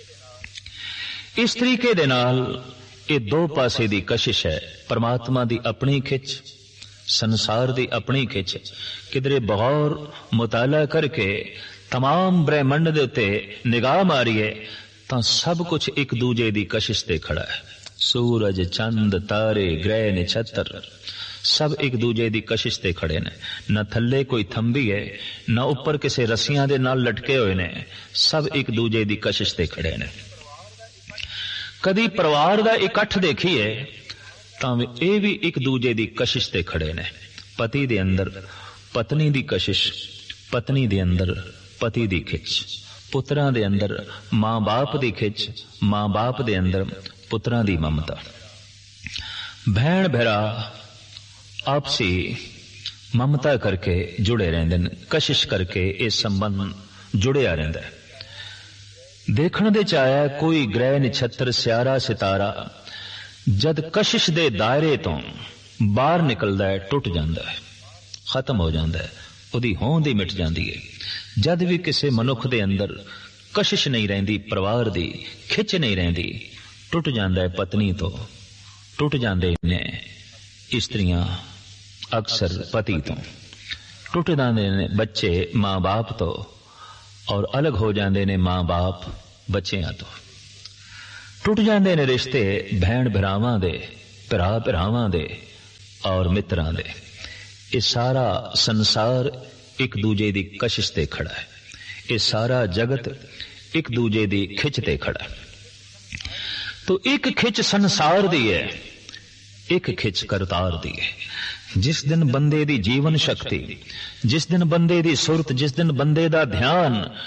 ਇਸ ਤਰੀਕੇ ਦੇ ਨਾਲ ਇਹ ਦੋ ਪਾਸੇ ਦੀ ਕਸ਼ਿਸ਼ ਹੈ, ਪਰਮਾਤਮਾ ਦੀ ਆਪਣੀ ਖਿੱਚ, ਸੰਸਾਰ ਦੀ ਆਪਣੀ ਖਿੱਚ। ਕਿਧਰੇ ਬਗੌਰ ਮੁਤਾਲਾ ਕਰਕੇ तमाम ब्रह्मंड ਦੇ ਉੱਤੇ ਨਿਗਾਹ ਮਾਰੀਏ ਤਾਂ ਸਭ ਕੁਝ ਇੱਕ ਦੂਜੇ ਦੀ ਕਸ਼ਿਸ਼ ਤੇ ਖੜਾ ਹੈ। ਸੂਰਜ, ਚੰਦ, ਤਾਰੇ, ਗ੍ਰਹਿ, ਨਛੱਤਰ ਸਭ ਇੱਕ ਦੂਜੇ ਦੀ ਕਸ਼ਿਸ਼ ਤੇ ਖੜੇ ਨੇ। ਨਾ ਥੱਲੇ ਕੋਈ ਥੰਬੀ ਹੈ, ਨਾ ਉੱਪਰ ਕਿਸੇ ਰੱਸੀਆਂ ਦੇ ਨਾਲ ਲਟਕੇ ਹੋਏ ਨੇ, ਸਭ ਇੱਕ ਦੂਜੇ ਦੀ ਕਸ਼ਿਸ਼ ਤੇ ਖੜੇ ਨੇ। ਕਦੀ ਪਰਿਵਾਰ ਦਾ ਇਕੱਠ ਦੇਖੀਏ ਤਾਂ ਇਹ ਵੀ ਇੱਕ ਦੂਜੇ ਦੀ ਕਸ਼ਿਸ਼ ਤੇ ਖੜੇ ਨੇ। ਪਤੀ ਦੇ ਅੰਦਰ ਪਤਨੀ ਦੀ ਕਸ਼ਿਸ਼, ਪਤਨੀ ਦੇ ਅੰਦਰ ਪਤੀ ਦੀ ਖਿੱਚ, ਪੁੱਤਰਾਂ ਦੇ ਅੰਦਰ ਮਾਂ-ਬਾਪ ਦੀ ਖਿੱਚ, ਮਾਂ-ਬਾਪ ਦੇ ਅੰਦਰ ਪੁੱਤਰਾਂ ਦੀ ਮਮਤਾ। ਭੈਣ ਭਰਾ ਆਪਸੀ ਮਮਤਾ ਕਰਕੇ ਜੁੜੇ ਰਹਿੰਦੇ ਨੇ, ਕਸ਼ਿਸ਼ ਕਰਕੇ ਇਹ ਸੰਬੰਧ ਜੁੜਿਆ ਰਹਿੰਦਾ ਹੈ। ਦੇਖਣ ਦੇ ਚ ਆਇਆ ਕੋਈ ਗ੍ਰਹਿ, ਨਛੱਤਰ, ਸਿਆਰਾ, ਸਿਤਾਰਾ ਜਦ ਕਸ਼ਿਸ਼ ਦੇ ਦਾਇਰੇ ਤੋਂ ਬਾਹਰ ਨਿਕਲਦਾ ਹੈ, ਟੁੱਟ ਜਾਂਦਾ ਹੈ, ਖਤਮ ਹੋ ਜਾਂਦਾ ਹੈ, ਉਹਦੀ ਹੋਂਦ ਹੀ ਮਿਟ ਜਾਂਦੀ ਹੈ। ਜਦ ਵੀ ਕਿਸੇ ਮਨੁੱਖ ਦੇ ਅੰਦਰ ਕਸ਼ਿਸ਼ ਨਹੀਂ ਰਹਿੰਦੀ, ਪਰਿਵਾਰ ਦੀ ਖਿੱਚ ਨਹੀਂ ਰਹਿੰਦੀ, ਟੁੱਟ ਜਾਂਦਾ ਹੈ ਪਤਨੀ ਤੋਂ, ਟੁੱਟ ਜਾਂਦੇ ਨੇ ਇਸਤਰੀਆਂ ਅਕਸਰ ਪਤੀ ਤੋਂ, ਟੁੱਟ ਜਾਂਦੇ ਨੇ ਬੱਚੇ ਮਾਂ-ਬਾਪ ਤੋਂ, ਔਰ ਅਲੱਗ ਹੋ ਜਾਂਦੇ ਨੇ ਮਾਂ-ਬਾਪ ਬੱਚਿਆਂ ਤੋਂ। ਟੁੱਟ ਜਾਂਦੇ ਨੇ ਰਿਸ਼ਤੇ ਭੈਣ ਭਰਾਵਾਂ ਦੇ, ਭਰਾ ਭਰਾਵਾਂ ਦੇ ਔਰ ਮਿੱਤਰਾਂ ਦੇ। ਇਹ ਸਾਰਾ ਸੰਸਾਰ ਇੱਕ ਦੂਜੇ ਦੀ ਕਸ਼ਿਸ਼ ਤੇ ਖੜਾ ਹੈ। ਇਹ ਸਾਰਾ ਜਗਤ ਇੱਕ ਦੂਜੇ ਦੀ ਖਿੱਚ ਤੇ ਖੜਾ ਹੈ। ਤੋ ਇੱਕ ਖਿੱਚ ਸੰਸਾਰ ਦੀ ਹੈ, ਇੱਕ ਖਿੱਚ ਕਰਤਾਰ ਦੀ ਹੈ। ਜਿਸ ਦਿਨ ਬੰਦੇ ਦੀ ਜੀਵਨ ਸ਼ਕਤੀ, ਜਿਸ ਦਿਨ ਬੰਦੇ ਦੀ ਸੁਰਤ, ਜਿਸ ਦਿਨ ਬੰਦੇ ਦਾ ਧਿਆਨ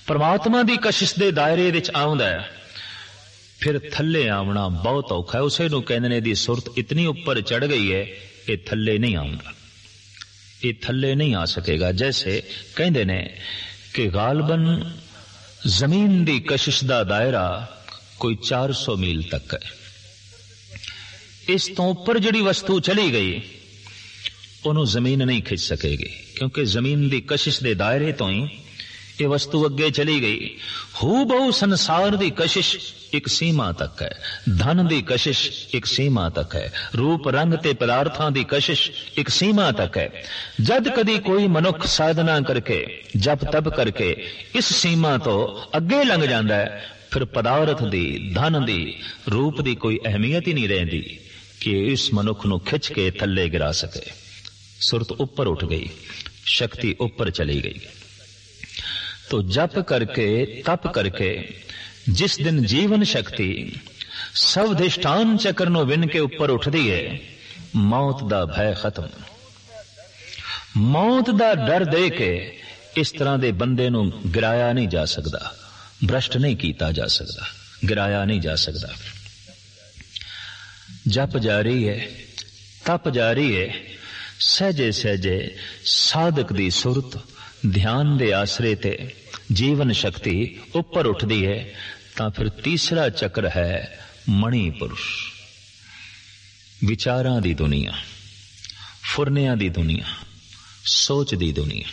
ਪਰਮਾਤਮਾ ਦੀ ਕਸ਼ਿਸ਼ ਦੇ ਦਾਇਰੇ ਵਿੱਚ ਆਉਂਦਾ ਹੈ, ਫਿਰ ਥੱਲੇ ਆਉਣਾ ਬਹੁਤ ਔਖਾ ਹੈ। ਉਸੇ ਨੂੰ ਕਹਿੰਦੇ ਨੇ ਦੀ ਸੁਰਤ ਇਤਨੀ ਉੱਪਰ ਚੜ ਗਈ ਹੈ, ਇਹ ਥੱਲੇ ਨਹੀਂ ਆਉਂਦਾ, ਇਹ ਥੱਲੇ ਨਹੀਂ ਆ ਸਕੇਗਾ। ਜੈਸੇ ਕਹਿੰਦੇ ਨੇ ਕਿ ਗਾਲਬਨ ਜ਼ਮੀਨ ਦੀ ਕਸ਼ਿਸ਼ ਦਾ ਦਾਇਰਾ ਕੋਈ 400 ਮੀਲ ਤੱਕ ਹੈ। ਇਸ ਤੋਂ ਉੱਪਰ ਜਿਹੜੀ ਵਸਤੂ ਚਲੀ ਗਈ ਉਹਨੂੰ ਜ਼ਮੀਨ ਨਹੀਂ ਖਿੱਚ ਸਕੇਗੀ, ਕਿਉਂਕਿ ਜ਼ਮੀਨ ਦੀ ਕਸ਼ਿਸ਼ ਦੇ ਦਾਇਰੇ ਤੋਂ ਹੀ ਇਹ ਵਸਤੂ ਅੱਗੇ ਚਲੀ ਗਈ। ਹੂ ਬਹੁ ਸੰਸਾਰ ਦੀ ਕਸ਼ਿਸ਼ ਇੱਕ ਸੀਮਾ ਤੱਕ ਹੈ, ਧਨ ਦੀ ਕਸ਼ਿਸ਼ ਇੱਕ ਸੀਮਾ ਤੱਕ ਹੈ, ਰੂਪ ਰੰਗ ਤੇ ਪਦਾਰਥਾਂ ਦੀ ਕਸ਼ਿਸ਼ ਇੱਕ ਸੀਮਾ ਤੱਕ ਹੈ। ਜਦ ਕਦੀ ਕੋਈ ਮਨੁੱਖ ਸਾਧਨਾ ਕਰਕੇ ਜਪ ਤਪ ਕਰਕੇ ਇਸ ਸੀਮਾ ਤੋਂ ਅੱਗੇ ਲੰਘ ਜਾਂਦਾ ਹੈ, ਫਿਰ ਪਦਾਰਥ ਦੀ, ਧਨ ਦੀ, ਰੂਪ ਦੀ ਕੋਈ ਅਹਿਮੀਅਤ ਹੀ ਨਹੀਂ ਰਹਿੰਦੀ ਕਿ ਇਸ ਮਨੁੱਖ ਨੂੰ ਖਿੱਚ ਕੇ ਥੱਲੇ ਗਿਰਾ ਸਕੇ। ਸੁਰਤ ਉੱਪਰ ਉੱਠ ਗਈ, ਸ਼ਕਤੀ ਉੱਪਰ ਚਲੀ ਗਈ। तो जप करके तप करके जिस दिन जीवन शक्ति सब अधिष्ठान चक्र नु विन के ऊपर उठदी है, मौत दा भय खत्म। मौत दा डर दे के इस तरह दे बंदे नु गिराया नहीं जा सकता, भ्रष्ट नहीं कीता जा सकता, गिराया नहीं जा सकता। जप जारी है, तप जारी है, सहजे सहजे साधक दी सुरत ध्यान दे आसरे ते जीवन शक्ति ऊपर उठदी है, तां फिर तीसरा चक्र है मणि पुरुष। विचारां दी दुनिया, फुरनियां दी दुनिया, सोच दी दुनिया।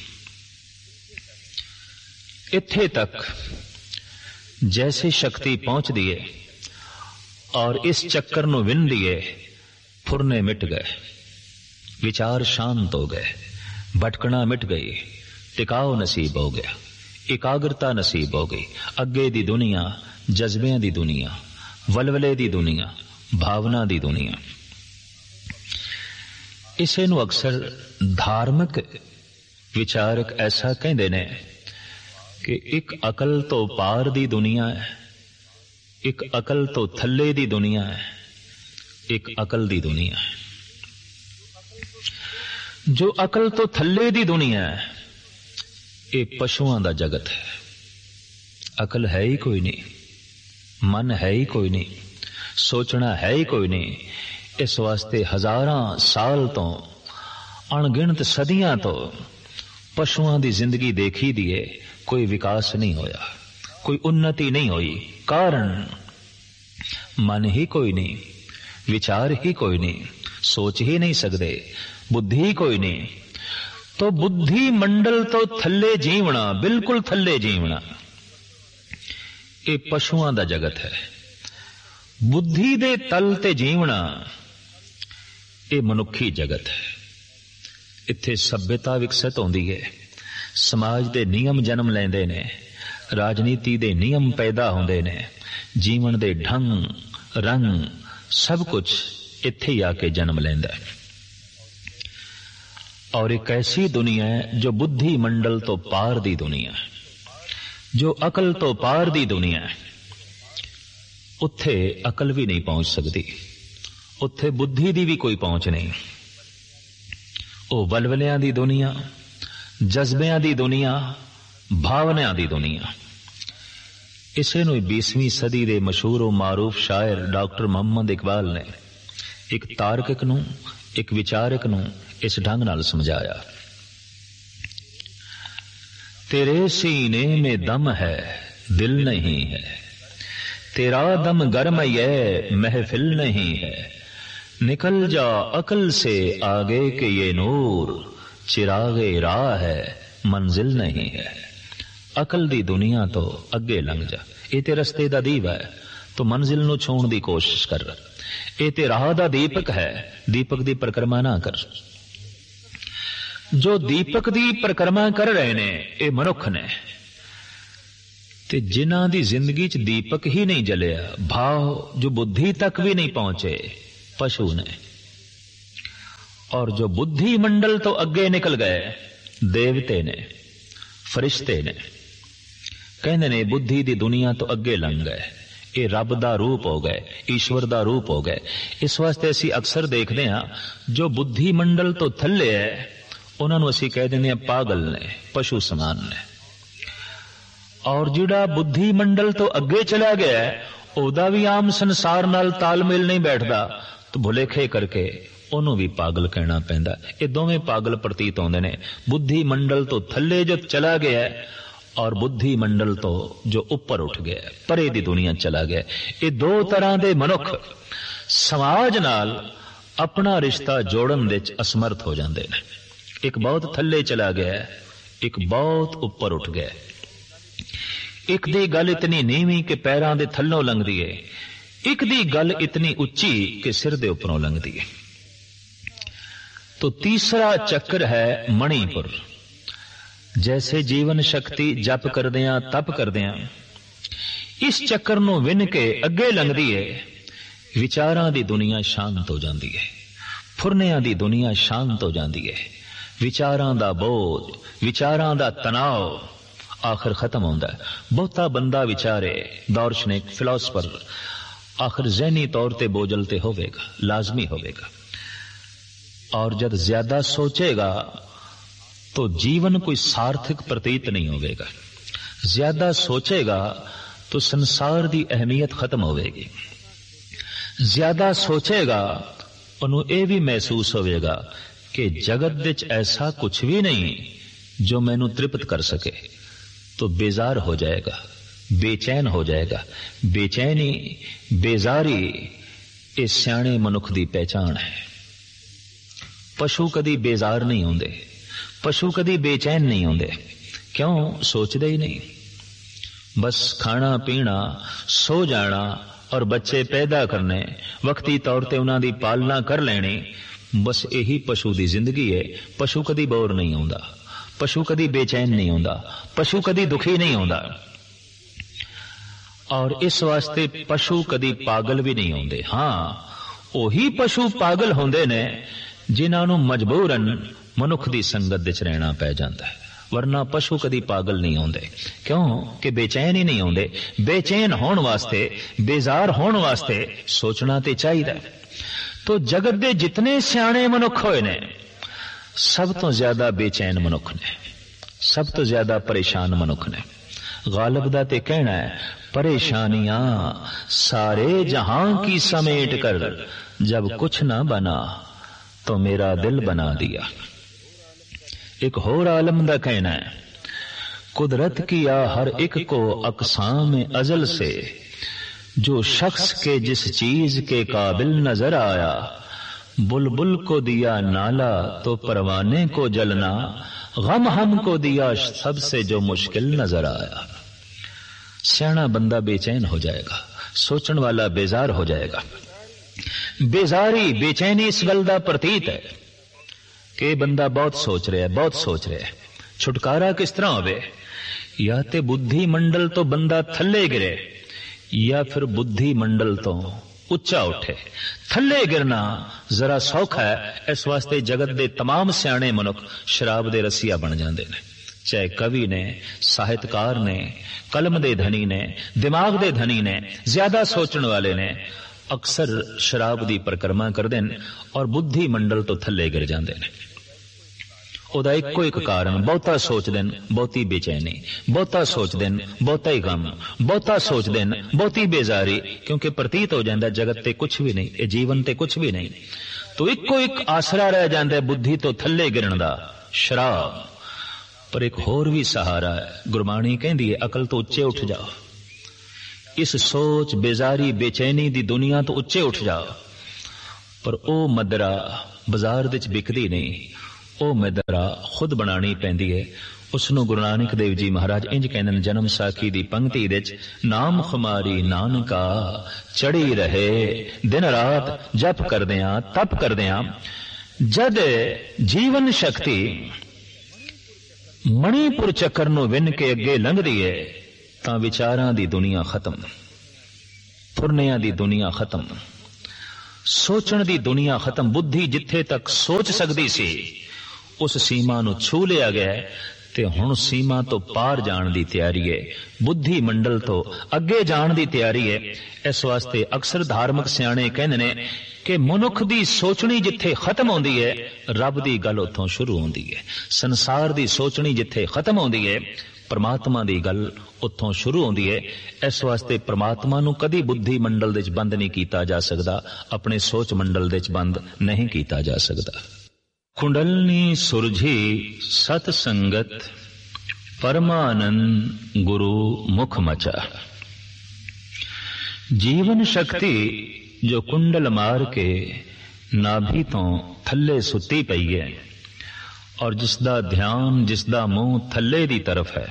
इत्थे तक जैसे शक्ति पहुंचदी है और इस चक्कर नूं विंदी है, फुरने मिट गए, विचार शांत हो गए, भटकना मिट गई, टिकाव नसीब हो गया, एकाग्रता नसीब हो गई। अगे दी दुनिया जज्बियां दी दुनिया, वलवले दी दुनिया, भावना दी दुनिया। इसे नूं अक्सर धार्मिक विचारक ऐसा कहते ने कि एक अकल तो पार दी दुनिया है, एक अकल तो थल्ले दी दुनिया है, एक अकल दी दुनिया है। जो अकल तो थल्ले दी दुनिया है ये पशुओं का जगत है। अकल है ही कोई नहीं, मन है ही कोई नहीं, सोचना है ही कोई नहीं। इस वास्ते हजारां साल तो अणगिणत सदियां तो पशुओं की जिंदगी देखी दी है, कोई विकास नहीं होया, कोई उन्नति नहीं हुई। कारण मन ही कोई नहीं, विचार ही कोई नहीं, सोच ही नहीं सकते, बुद्धि ही कोई नहीं। तो बुद्धि मंडल तो थल्ले जीवना, बिल्कुल थल्ले जीवना, ये पशुओं का जगत है। बुद्धि दे तल ते जीवना ये मनुखी जगत है। इत्थे सभ्यता विकसित होंदी है, समाज दे नियम जन्म लेंदे ने, राजनीति दे नियम पैदा होंदे ने, जीवन दे ढंग रंग सब कुछ इत्थे ही आके जन्म लेंदा है। और एक ऐसी दुनिया है जो बुद्धि मंडल तो पार दी दुनिया है, जो अकल तो पार दी दुनिया है। उत्थे अकल भी नहीं पहुंच सकती, उत्थे बुद्धि दी भी कोई पहुंच नहीं। वो वलवलियां दी दुनिया, जज्बियां दी दुनिया, भावनाओं दी दुनिया। इसे नूं 20वीं सदी दे मशहूर मारूफ शायर डॉक्टर मोहम्मद इकबाल ने एक तार्किक नूं, एक विचारक नूं इस ढंग नाल समझाया। तेरे सीने में दम है, दिल नहीं है, तेरा दम गर्म ये महफिल नहीं है। निकल जा अकल से आगे के ये नूर, चिरागे राह है मंजिल नहीं है। अकल दी दुनिया तो अगे लंघ जा, ये ते रस्ते दा दीवा है, तो मंजिल नूं छूण दी कोशिश कर। ये ते राह दा दीपक है, दीपक दी परिक्रमा ना कर। जो दीपक दी परिक्रमा कर रहे ने ये मनुख ने, ते जिन्हां दी जिंदगी च दीपक ही नहीं जलिया, भाव जो बुद्धि तक भी नहीं पहुंचे, पशु ने। और जो बुद्धि मंडल तो अगे निकल गए, देवते ने, फरिश्ते ने, कहने ने बुद्धि दी दुनिया तो अगे लंघ गए, ये रब दा रूप हो गए, ईश्वर दा रूप हो गए। इस वास्ते असी अक्सर देखते हैं जो बुद्धि मंडल तो थल्ले है उन्होंने असी कह देने पागल ने, पशु समान ने। ਔਰ ਜਿਹੜਾ ਬੁੱਧੀ ਮੰਡਲ ਤੋਂ ਅੱਗੇ ਚਲਾ ਗਿਆ ਉਹਦਾ ਵੀ ਆਮ ਸੰਸਾਰ ਨਾਲ ਤਾਲਮੇਲ ਨਹੀਂ ਬੈਠਦਾ, ਤਾਂ ਭੁਲੇਖੇ ਕਰਕੇ ਉਹਨੂੰ ਵੀ ਪਾਗਲ ਕਹਿਣਾ ਪੈਂਦਾ। ਇਹ ਦੋਵੇਂ ਪਾਗਲ ਪ੍ਰਤੀਤ ਹੁੰਦੇ ਨੇ। ਬੁੱਧੀ ਮੰਡਲ ਤੋਂ ਥੱਲੇ ਜੋ ਚਲਾ ਗਿਆ ਔਰ ਬੁੱਧੀ ਮੰਡਲ ਤੋਂ ਜੋ ਉੱਪਰ ਉੱਠ ਗਿਆ, ਪਰੇ ਦੀ ਦੁਨੀਆ ਚਲਾ ਗਿਆ। ਇਹ ਦੋ ਤਰ੍ਹਾਂ ਦੇ ਮਨੁੱਖ ਸਮਾਜ ਨਾਲ ਆਪਣਾ ਰਿਸ਼ਤਾ ਜੋੜਨ ਵਿੱਚ ਅਸਮਰਥ ਹੋ ਜਾਂਦੇ ਨੇ। ਇੱਕ ਬਹੁਤ ਥੱਲੇ ਚਲਾ ਗਿਆ, ਇੱਕ ਬਹੁਤ ਉੱਪਰ ਉੱਠ ਗਿਆ। ਇੱਕ ਦੀ ਗੱਲ ਇਤਨੀ ਨੀਵੀਂ ਕਿ ਪੈਰਾਂ ਦੇ ਥੱਲੋਂ ਲੰਘਦੀ ਏ, ਇੱਕ ਦੀ ਗੱਲ ਇਤਨੀ ਉੱਚੀ ਕਿ ਸਿਰ ਦੇ ਉੱਪਰੋਂ ਲੰਘਦੀ ਏ। तो तीसरा चक्र है मणिपुर। जैसे जीवन शक्ति जप करदियां तप करदियां इस चक्कर नूं विन के अगे लंघदी है, विचारां दी दुनिया शांत हो जाती है, फुरनियां दी दुनिया शांत हो जाती है। विचारां दा बोझ, विचारां दा तनाव आखिर खत्म होंदा है। बहुता बंदा विचारे, दार्शनिक फिलोसफर आखिर ज़हनी तौर ते बोझल ते होवेगा, लाजमी होवेगा। और जब ज्यादा सोचेगा तो जीवन कोई सार्थक प्रतीत नहीं होगा। ज्यादा सोचेगा तो संसार की अहमियत खत्म होगी। ज्यादा सोचेगा उन्होंने यह भी महसूस होगा कि जगत विच ऐसा कुछ भी नहीं जो मैनू तृप्त कर सके, तो बेजार हो जाएगा, बेचैन हो जाएगा। बेचैनी, बेजारी ये सियाणे मनुख की पहचान है। पशु कदी बेजार नहीं होंदे, पशु कदी बेचैन नहीं होंदे। क्यों? सोचते ही नहीं। बस खाना पीना, सो जाना और बच्चे पैदा करने, वक्ती तौर ते उन्हां दी पालना कर लेनी, बस यही पशु दी जिंदगी है। पशु कदी बोर नहीं होंदा, पशु कदी बेचैन नहीं होंदा, पशु कदी दुखी नहीं होंदा। और इस वास्ते पशु कदी पागल भी नहीं होंदे। हाँ, ओही पशु पागल होंदे ने जिन्हां नूं मजबूरन मनुख दी संगत विच रहना पै जांदा है, वरना पशु कदी पागल नहीं होंदे। क्यों कि बेचैन ही नहीं होंदे। बेचैन होने वास्ते, बेजार होने वास्ते सोचना ते चाहिदा। तो जगत दे जितने सियाणे मनुख होए ने, सब तो ज्यादा बेचैन मनुख ने, सब तो ज्यादा परेशान मनुख ने। गालिब दा ते कहना है, परेशानियां सारे जहां की समेट कर जब कुछ ना बना तो मेरा दिल बना दिया। एक होर आलम दा कहना है, कुदरत किया हर एक को अक़साम अज़ल से, जो शख्स के जिस चीज के काबिल नजर आया, बुलबुल को दिया नाला तो परवाने को जलना, गम हमको दिया सबसे जो मुश्किल नजर आया। सियाना बंदा बेचैन हो जाएगा, सोचने वाला बेजार हो जाएगा। बेजारी, बेचैनी इस गल दा प्रतीत है कि बंदा बहुत सोच रहा है, बहुत सोच रहा है। छुटकारा किस तरह होवे? या ते बुद्धि मंडल तो बंदा थल्ले गिरे, या फिर बुद्धि मंडल तो उच्चा उठे। थल्ले गिरना जरा सौखा है, इस वास्ते जगत दे तमाम सियाणे मनुख शराब दे रसिया बन जाते हैं। चाहे कवि ने, साहित्यकार ने, कलम दे धनी ने, दिमाग दे धनी ने, ज्यादा सोचने वाले ने अक्सर शराब दी परिक्रमा करते हैं और बुद्धि मंडल तो थल्ले गिर जाते हैं। ਉਹਦਾ ਇੱਕੋ ਇੱਕ ਕਾਰਨ, ਬਹੁਤਾ ਸੋਚਦੇ ਨੇ, ਬਹੁਤੀ ਬੇਚੈਨੀ, ਬਹੁਤਾ ਸੋਚਦੇ ਨੇ, ਬਹੁਤਾ ਹੀ ਗਮ, ਬਹੁਤਾ ਸੋਚਦੇ ਨੇ, ਬਹੁਤੀ ਬੇਜ਼ਾਰੀ, ਕਿਉਂਕਿ ਪ੍ਰਤੀਤ ਹੋ ਜਾਂਦਾ ਜਗਤ ਤੇ ਕੁਝ ਵੀ ਨਹੀਂ, ਇਹ ਜੀਵਨ ਤੇ ਕੁਝ ਵੀ ਨਹੀਂ। ਤੋ ਇੱਕੋ ਇੱਕ ਆਸਰਾ ਰਹਿ ਜਾਂਦਾ ਬੁੱਧੀ ਤੋਂ ਥੱਲੇ ਗਿਰਨ ਦਾ, ਸ਼ਰਾਬ। ਪਰ ਇੱਕ ਹੋਰ ਵੀ ਸਹਾਰਾ ਹੈ। ਗੁਰਬਾਣੀ ਕਹਿੰਦੀ ਹੈ, ਅਕਲ ਤੋਂ ਉੱਚੇ ਉੱਠ ਜਾਓ, ਇਸ ਸੋਚ, ਬੇਜ਼ਾਰੀ, ਬੇਚੈਨੀ ਦੀ ਦੁਨੀਆ ਤੋਂ ਉੱਚੇ ਉੱਠ ਜਾਓ। ਪਰ ਉਹ ਮਦਰਾ ਬਾਜ਼ਾਰ ਵਿੱਚ ਵਿਕਦੀ ਨਹੀਂ, ਉਹ ਮਦਰਾ ਖੁਦ ਬਣਾਣੀ ਪੈਂਦੀ ਹੈ। ਉਸ ਨੂੰ ਗੁਰੂ ਨਾਨਕ ਦੇਵ ਜੀ ਮਹਾਰਾਜ ਇੰਜ ਕਹਿੰਦੇ ਨੇ ਜਨਮ ਸਾਖੀ ਦੀ ਪੰਕਤੀ ਵਿੱਚ, ਨਾਮ ਖੁਮਾਰੀ ਨਾਨਕਾ ਚੜੀ ਰਹੇ, ਦਿਨ ਰਾਤ ਜਪ ਕਰਦਿਆਂ ਤਪ ਕਰਦਿਆਂ। ਜਦ ਜੀਵਨ ਸ਼ਕਤੀ ਮਣੀਪੁਰ ਚੱਕਰ ਨੂੰ ਵਿੰਨ ਕੇ ਅੱਗੇ ਲੰਘਦੀ ਹੈ ਤਾਂ ਵਿਚਾਰਾਂ ਦੀ ਦੁਨੀਆ ਖਤਮ, ਫੁਰਨਿਆਂ ਦੀ ਦੁਨੀਆ ਖਤਮ, ਸੋਚਣ ਦੀ ਦੁਨੀਆ ਖਤਮ। ਬੁੱਧੀ ਜਿੱਥੇ ਤੱਕ ਸੋਚ ਸਕਦੀ ਸੀ ਉਸ ਸੀਮਾ ਨੂੰ ਛੂ ਲਿਆ ਗਿਆ ਤੇ ਹੁਣ ਸੀਮਾ ਤੋਂ ਪਾਰ ਜਾਣ ਦੀ ਤਿਆਰੀ ਹੈ, ਬੁੱਧੀ ਮੰਡਲ ਤੋਂ ਅੱਗੇ ਜਾਣ ਦੀ ਤਿਆਰੀ ਹੈ। ਇਸ ਵਾਸਤੇ ਅਕਸਰ ਧਾਰਮਿਕ ਸਿਆਣੇ ਕਹਿੰਦੇ ਨੇ ਕਿ ਮਨੁੱਖ ਦੀ ਸੋਚਣੀ ਜਿੱਥੇ ਖਤਮ ਹੁੰਦੀ ਹੈ, ਰੱਬ ਦੀ ਗੱਲ ਉੱਥੋਂ ਸ਼ੁਰੂ ਹੁੰਦੀ ਹੈ। ਸੰਸਾਰ ਦੀ ਸੋਚਣੀ ਜਿੱਥੇ ਖਤਮ ਹੁੰਦੀ ਹੈ, परमात्मा की गल उत्थों शुरू होंदी है। इस वास्ते परमात्मा नूं कदी बुद्धि मंडल दे च बंद नहीं कीता जा सकदा, अपने सोच मंडल दे च बंद नहीं कीता जा सकदा। कुंडलनी सुरझी सत संगत, परमानंद गुरु मुख मचा। जीवन शक्ति जो कुंडल मार के नाभि तो थल्ले सुती पई है और जिसदा ध्यान, जिसदा मुंह थल्ले दी तरफ है,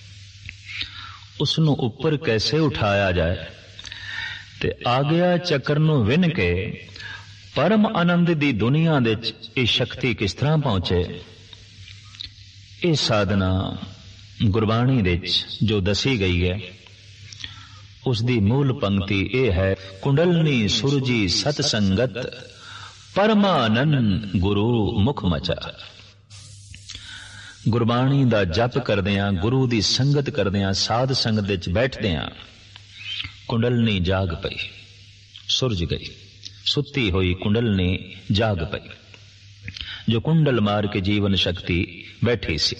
उसनू उपर कैसे उठाया जाए ते आ गया चक्कर नू विन के परम आनंद दी दुनिया दे ये शक्ति किस तरह पहुंचे। ये साधना गुरबाणी दे जो दसी गई है उसदी मूल पंक्ति ये है, कुंडलनी सुरजी सत संगत, परमानंद गुरु मुख मचा। गुरबाणी दा जप करदियां, गुरु दी संगत करदियां, साध संगत विच बैठदियां कुंडलनी जाग पई, सुरज गई। सुती हुई कुंडलनी जाग पई, जो कुंडल मार के जीवन शक्ति बैठी सी।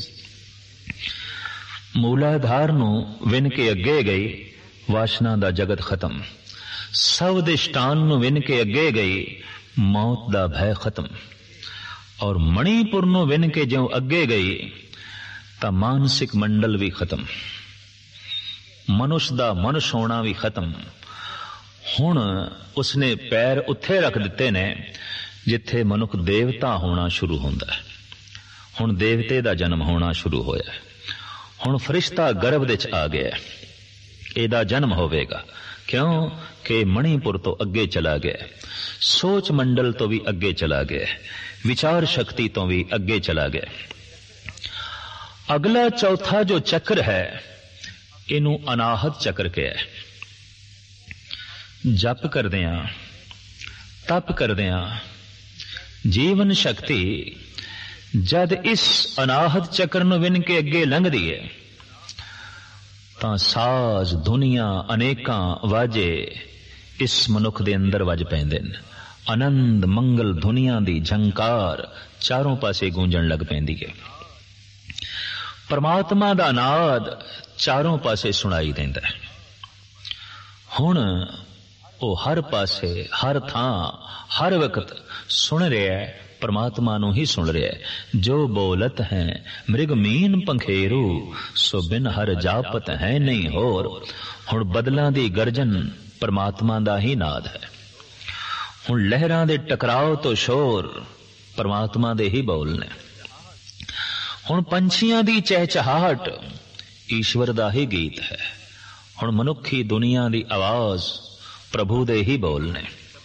मूलाधार नू विन के अगे गई, वासना दा जगत खत्म। सवदिष्टान नू विन के अगे गई, मौत दा भय खत्म। और मणिपुर नू विन के ज्यों अगे गई तां मानसिक मंडल भी खत्म, मनुष्य दा मनुष्य होना भी खत्म। हुण उसने पैर उत्थे रख दिते ने जिथे मनुख देवता होना शुरू होंदा है। हुण देवते दा जन्म होना शुरू होया। हुण फरिश्ता गर्भ दे च आ गया, एदा जन्म होवेगा। क्यों कि मणिपुर तो अगे चला गया, सोच मंडल तो भी अगे चला गया, विचार शक्ति तो भी अगे चला गया। अगला चौथा जो चक्र है इनू अनाहत चक्र कहा है। जप करदियां, तप करदियां जीवन शक्ति जद इस अनाहत चक्र नू विन के अगे लंघदी है तां साज दुनिया अनेकां वाजे इस मनुख दे अंदर वज पैंदे ने। आनंद मंगल दुनिया दी झंकार चारों पासे गूंजण लग पैंदी है। परमात्मा दा नाद चारों पासे सुनाई देंदा है। हुण ओ हर पासे, हर थां, हर वक्त सुन रहा है, परमात्मा नू ही सुन रहा है। जो बोलत है मृग मीन पंखेरू, सो बिन हर जापत है नहीं होर। हुण बदलां दी गर्जन परमात्मा दा ही नाद है। हुण लहरां दे टकराव तो शोर परमात्मा दे ही बोल ने। हुण पंछियां दी चहचहाट ईश्वर दा ही गीत है। हुण मनुखी दुनिया दी आवाज प्रभु दे ही बोल ने।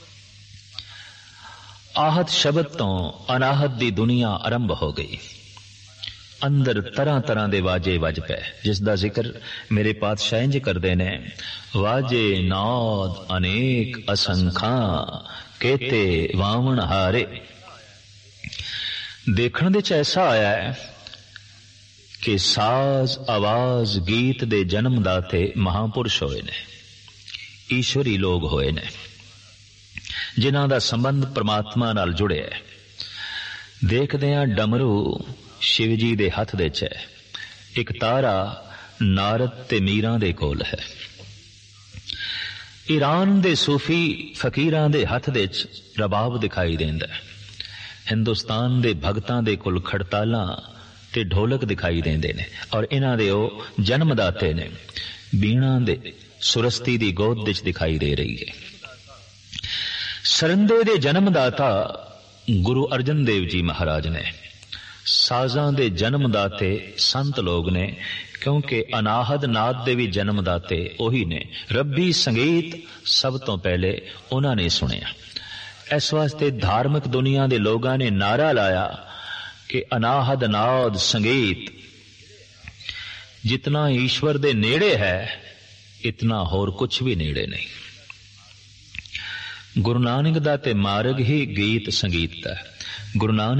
आहत शब्द तो अनाहत दी दुनिया आरंभ हो गई। अंदर तरह तरह दे वाजे वज पे, जिसदा जिक्र मेरे पातशाह इंज करदे ने, वाजे नाद अनेक असंखा केते वावण हारे। देखण दे च ऐसा आया है कि साज आवाज गीत दे जन्मदाते महापुरुष होए ने, ईश्वरी लोग होए ने, जिन्हां दा संबंध परमात्मा नाल जुड़े है। देखदे हां डमरू शिव जी दे हथ दे च है, एक तारा नारद ते मीरां दे कोल है। ईरान दे सूफी फकीरां दे हथ दे च रबाब दिखाई देंदा है। हिंदुस्तान दे भगतां दे कोल खड़तालां ते ढोलक दिखाई देंदे ने और इन्हां दे ओ जन्मदाते ने। बीणा दे सुरस्ती दी गोद विच दिखाई दे रही है। सरंदे दे जन्मदाता गुरु अर्जन देव जी महाराज ने। साजां दे जन्मदाते संत लोग ने, क्योंकि अनाहद नाद दे भी जन्मदाते ओही ने। रब्बी संगीत सब तो पहले उन्होंने सुनिया। इस वास्ते धार्मिक दुनिया दे लोगां ने नारा लाया कि अनाहद नाद संगीत जितना ईश्वर दे नेड़े है इतना होर कुछ भी नेड़े नहीं। गुरु नानक दा ते मार्ग ही गीत संगीत दा। गुरु नानक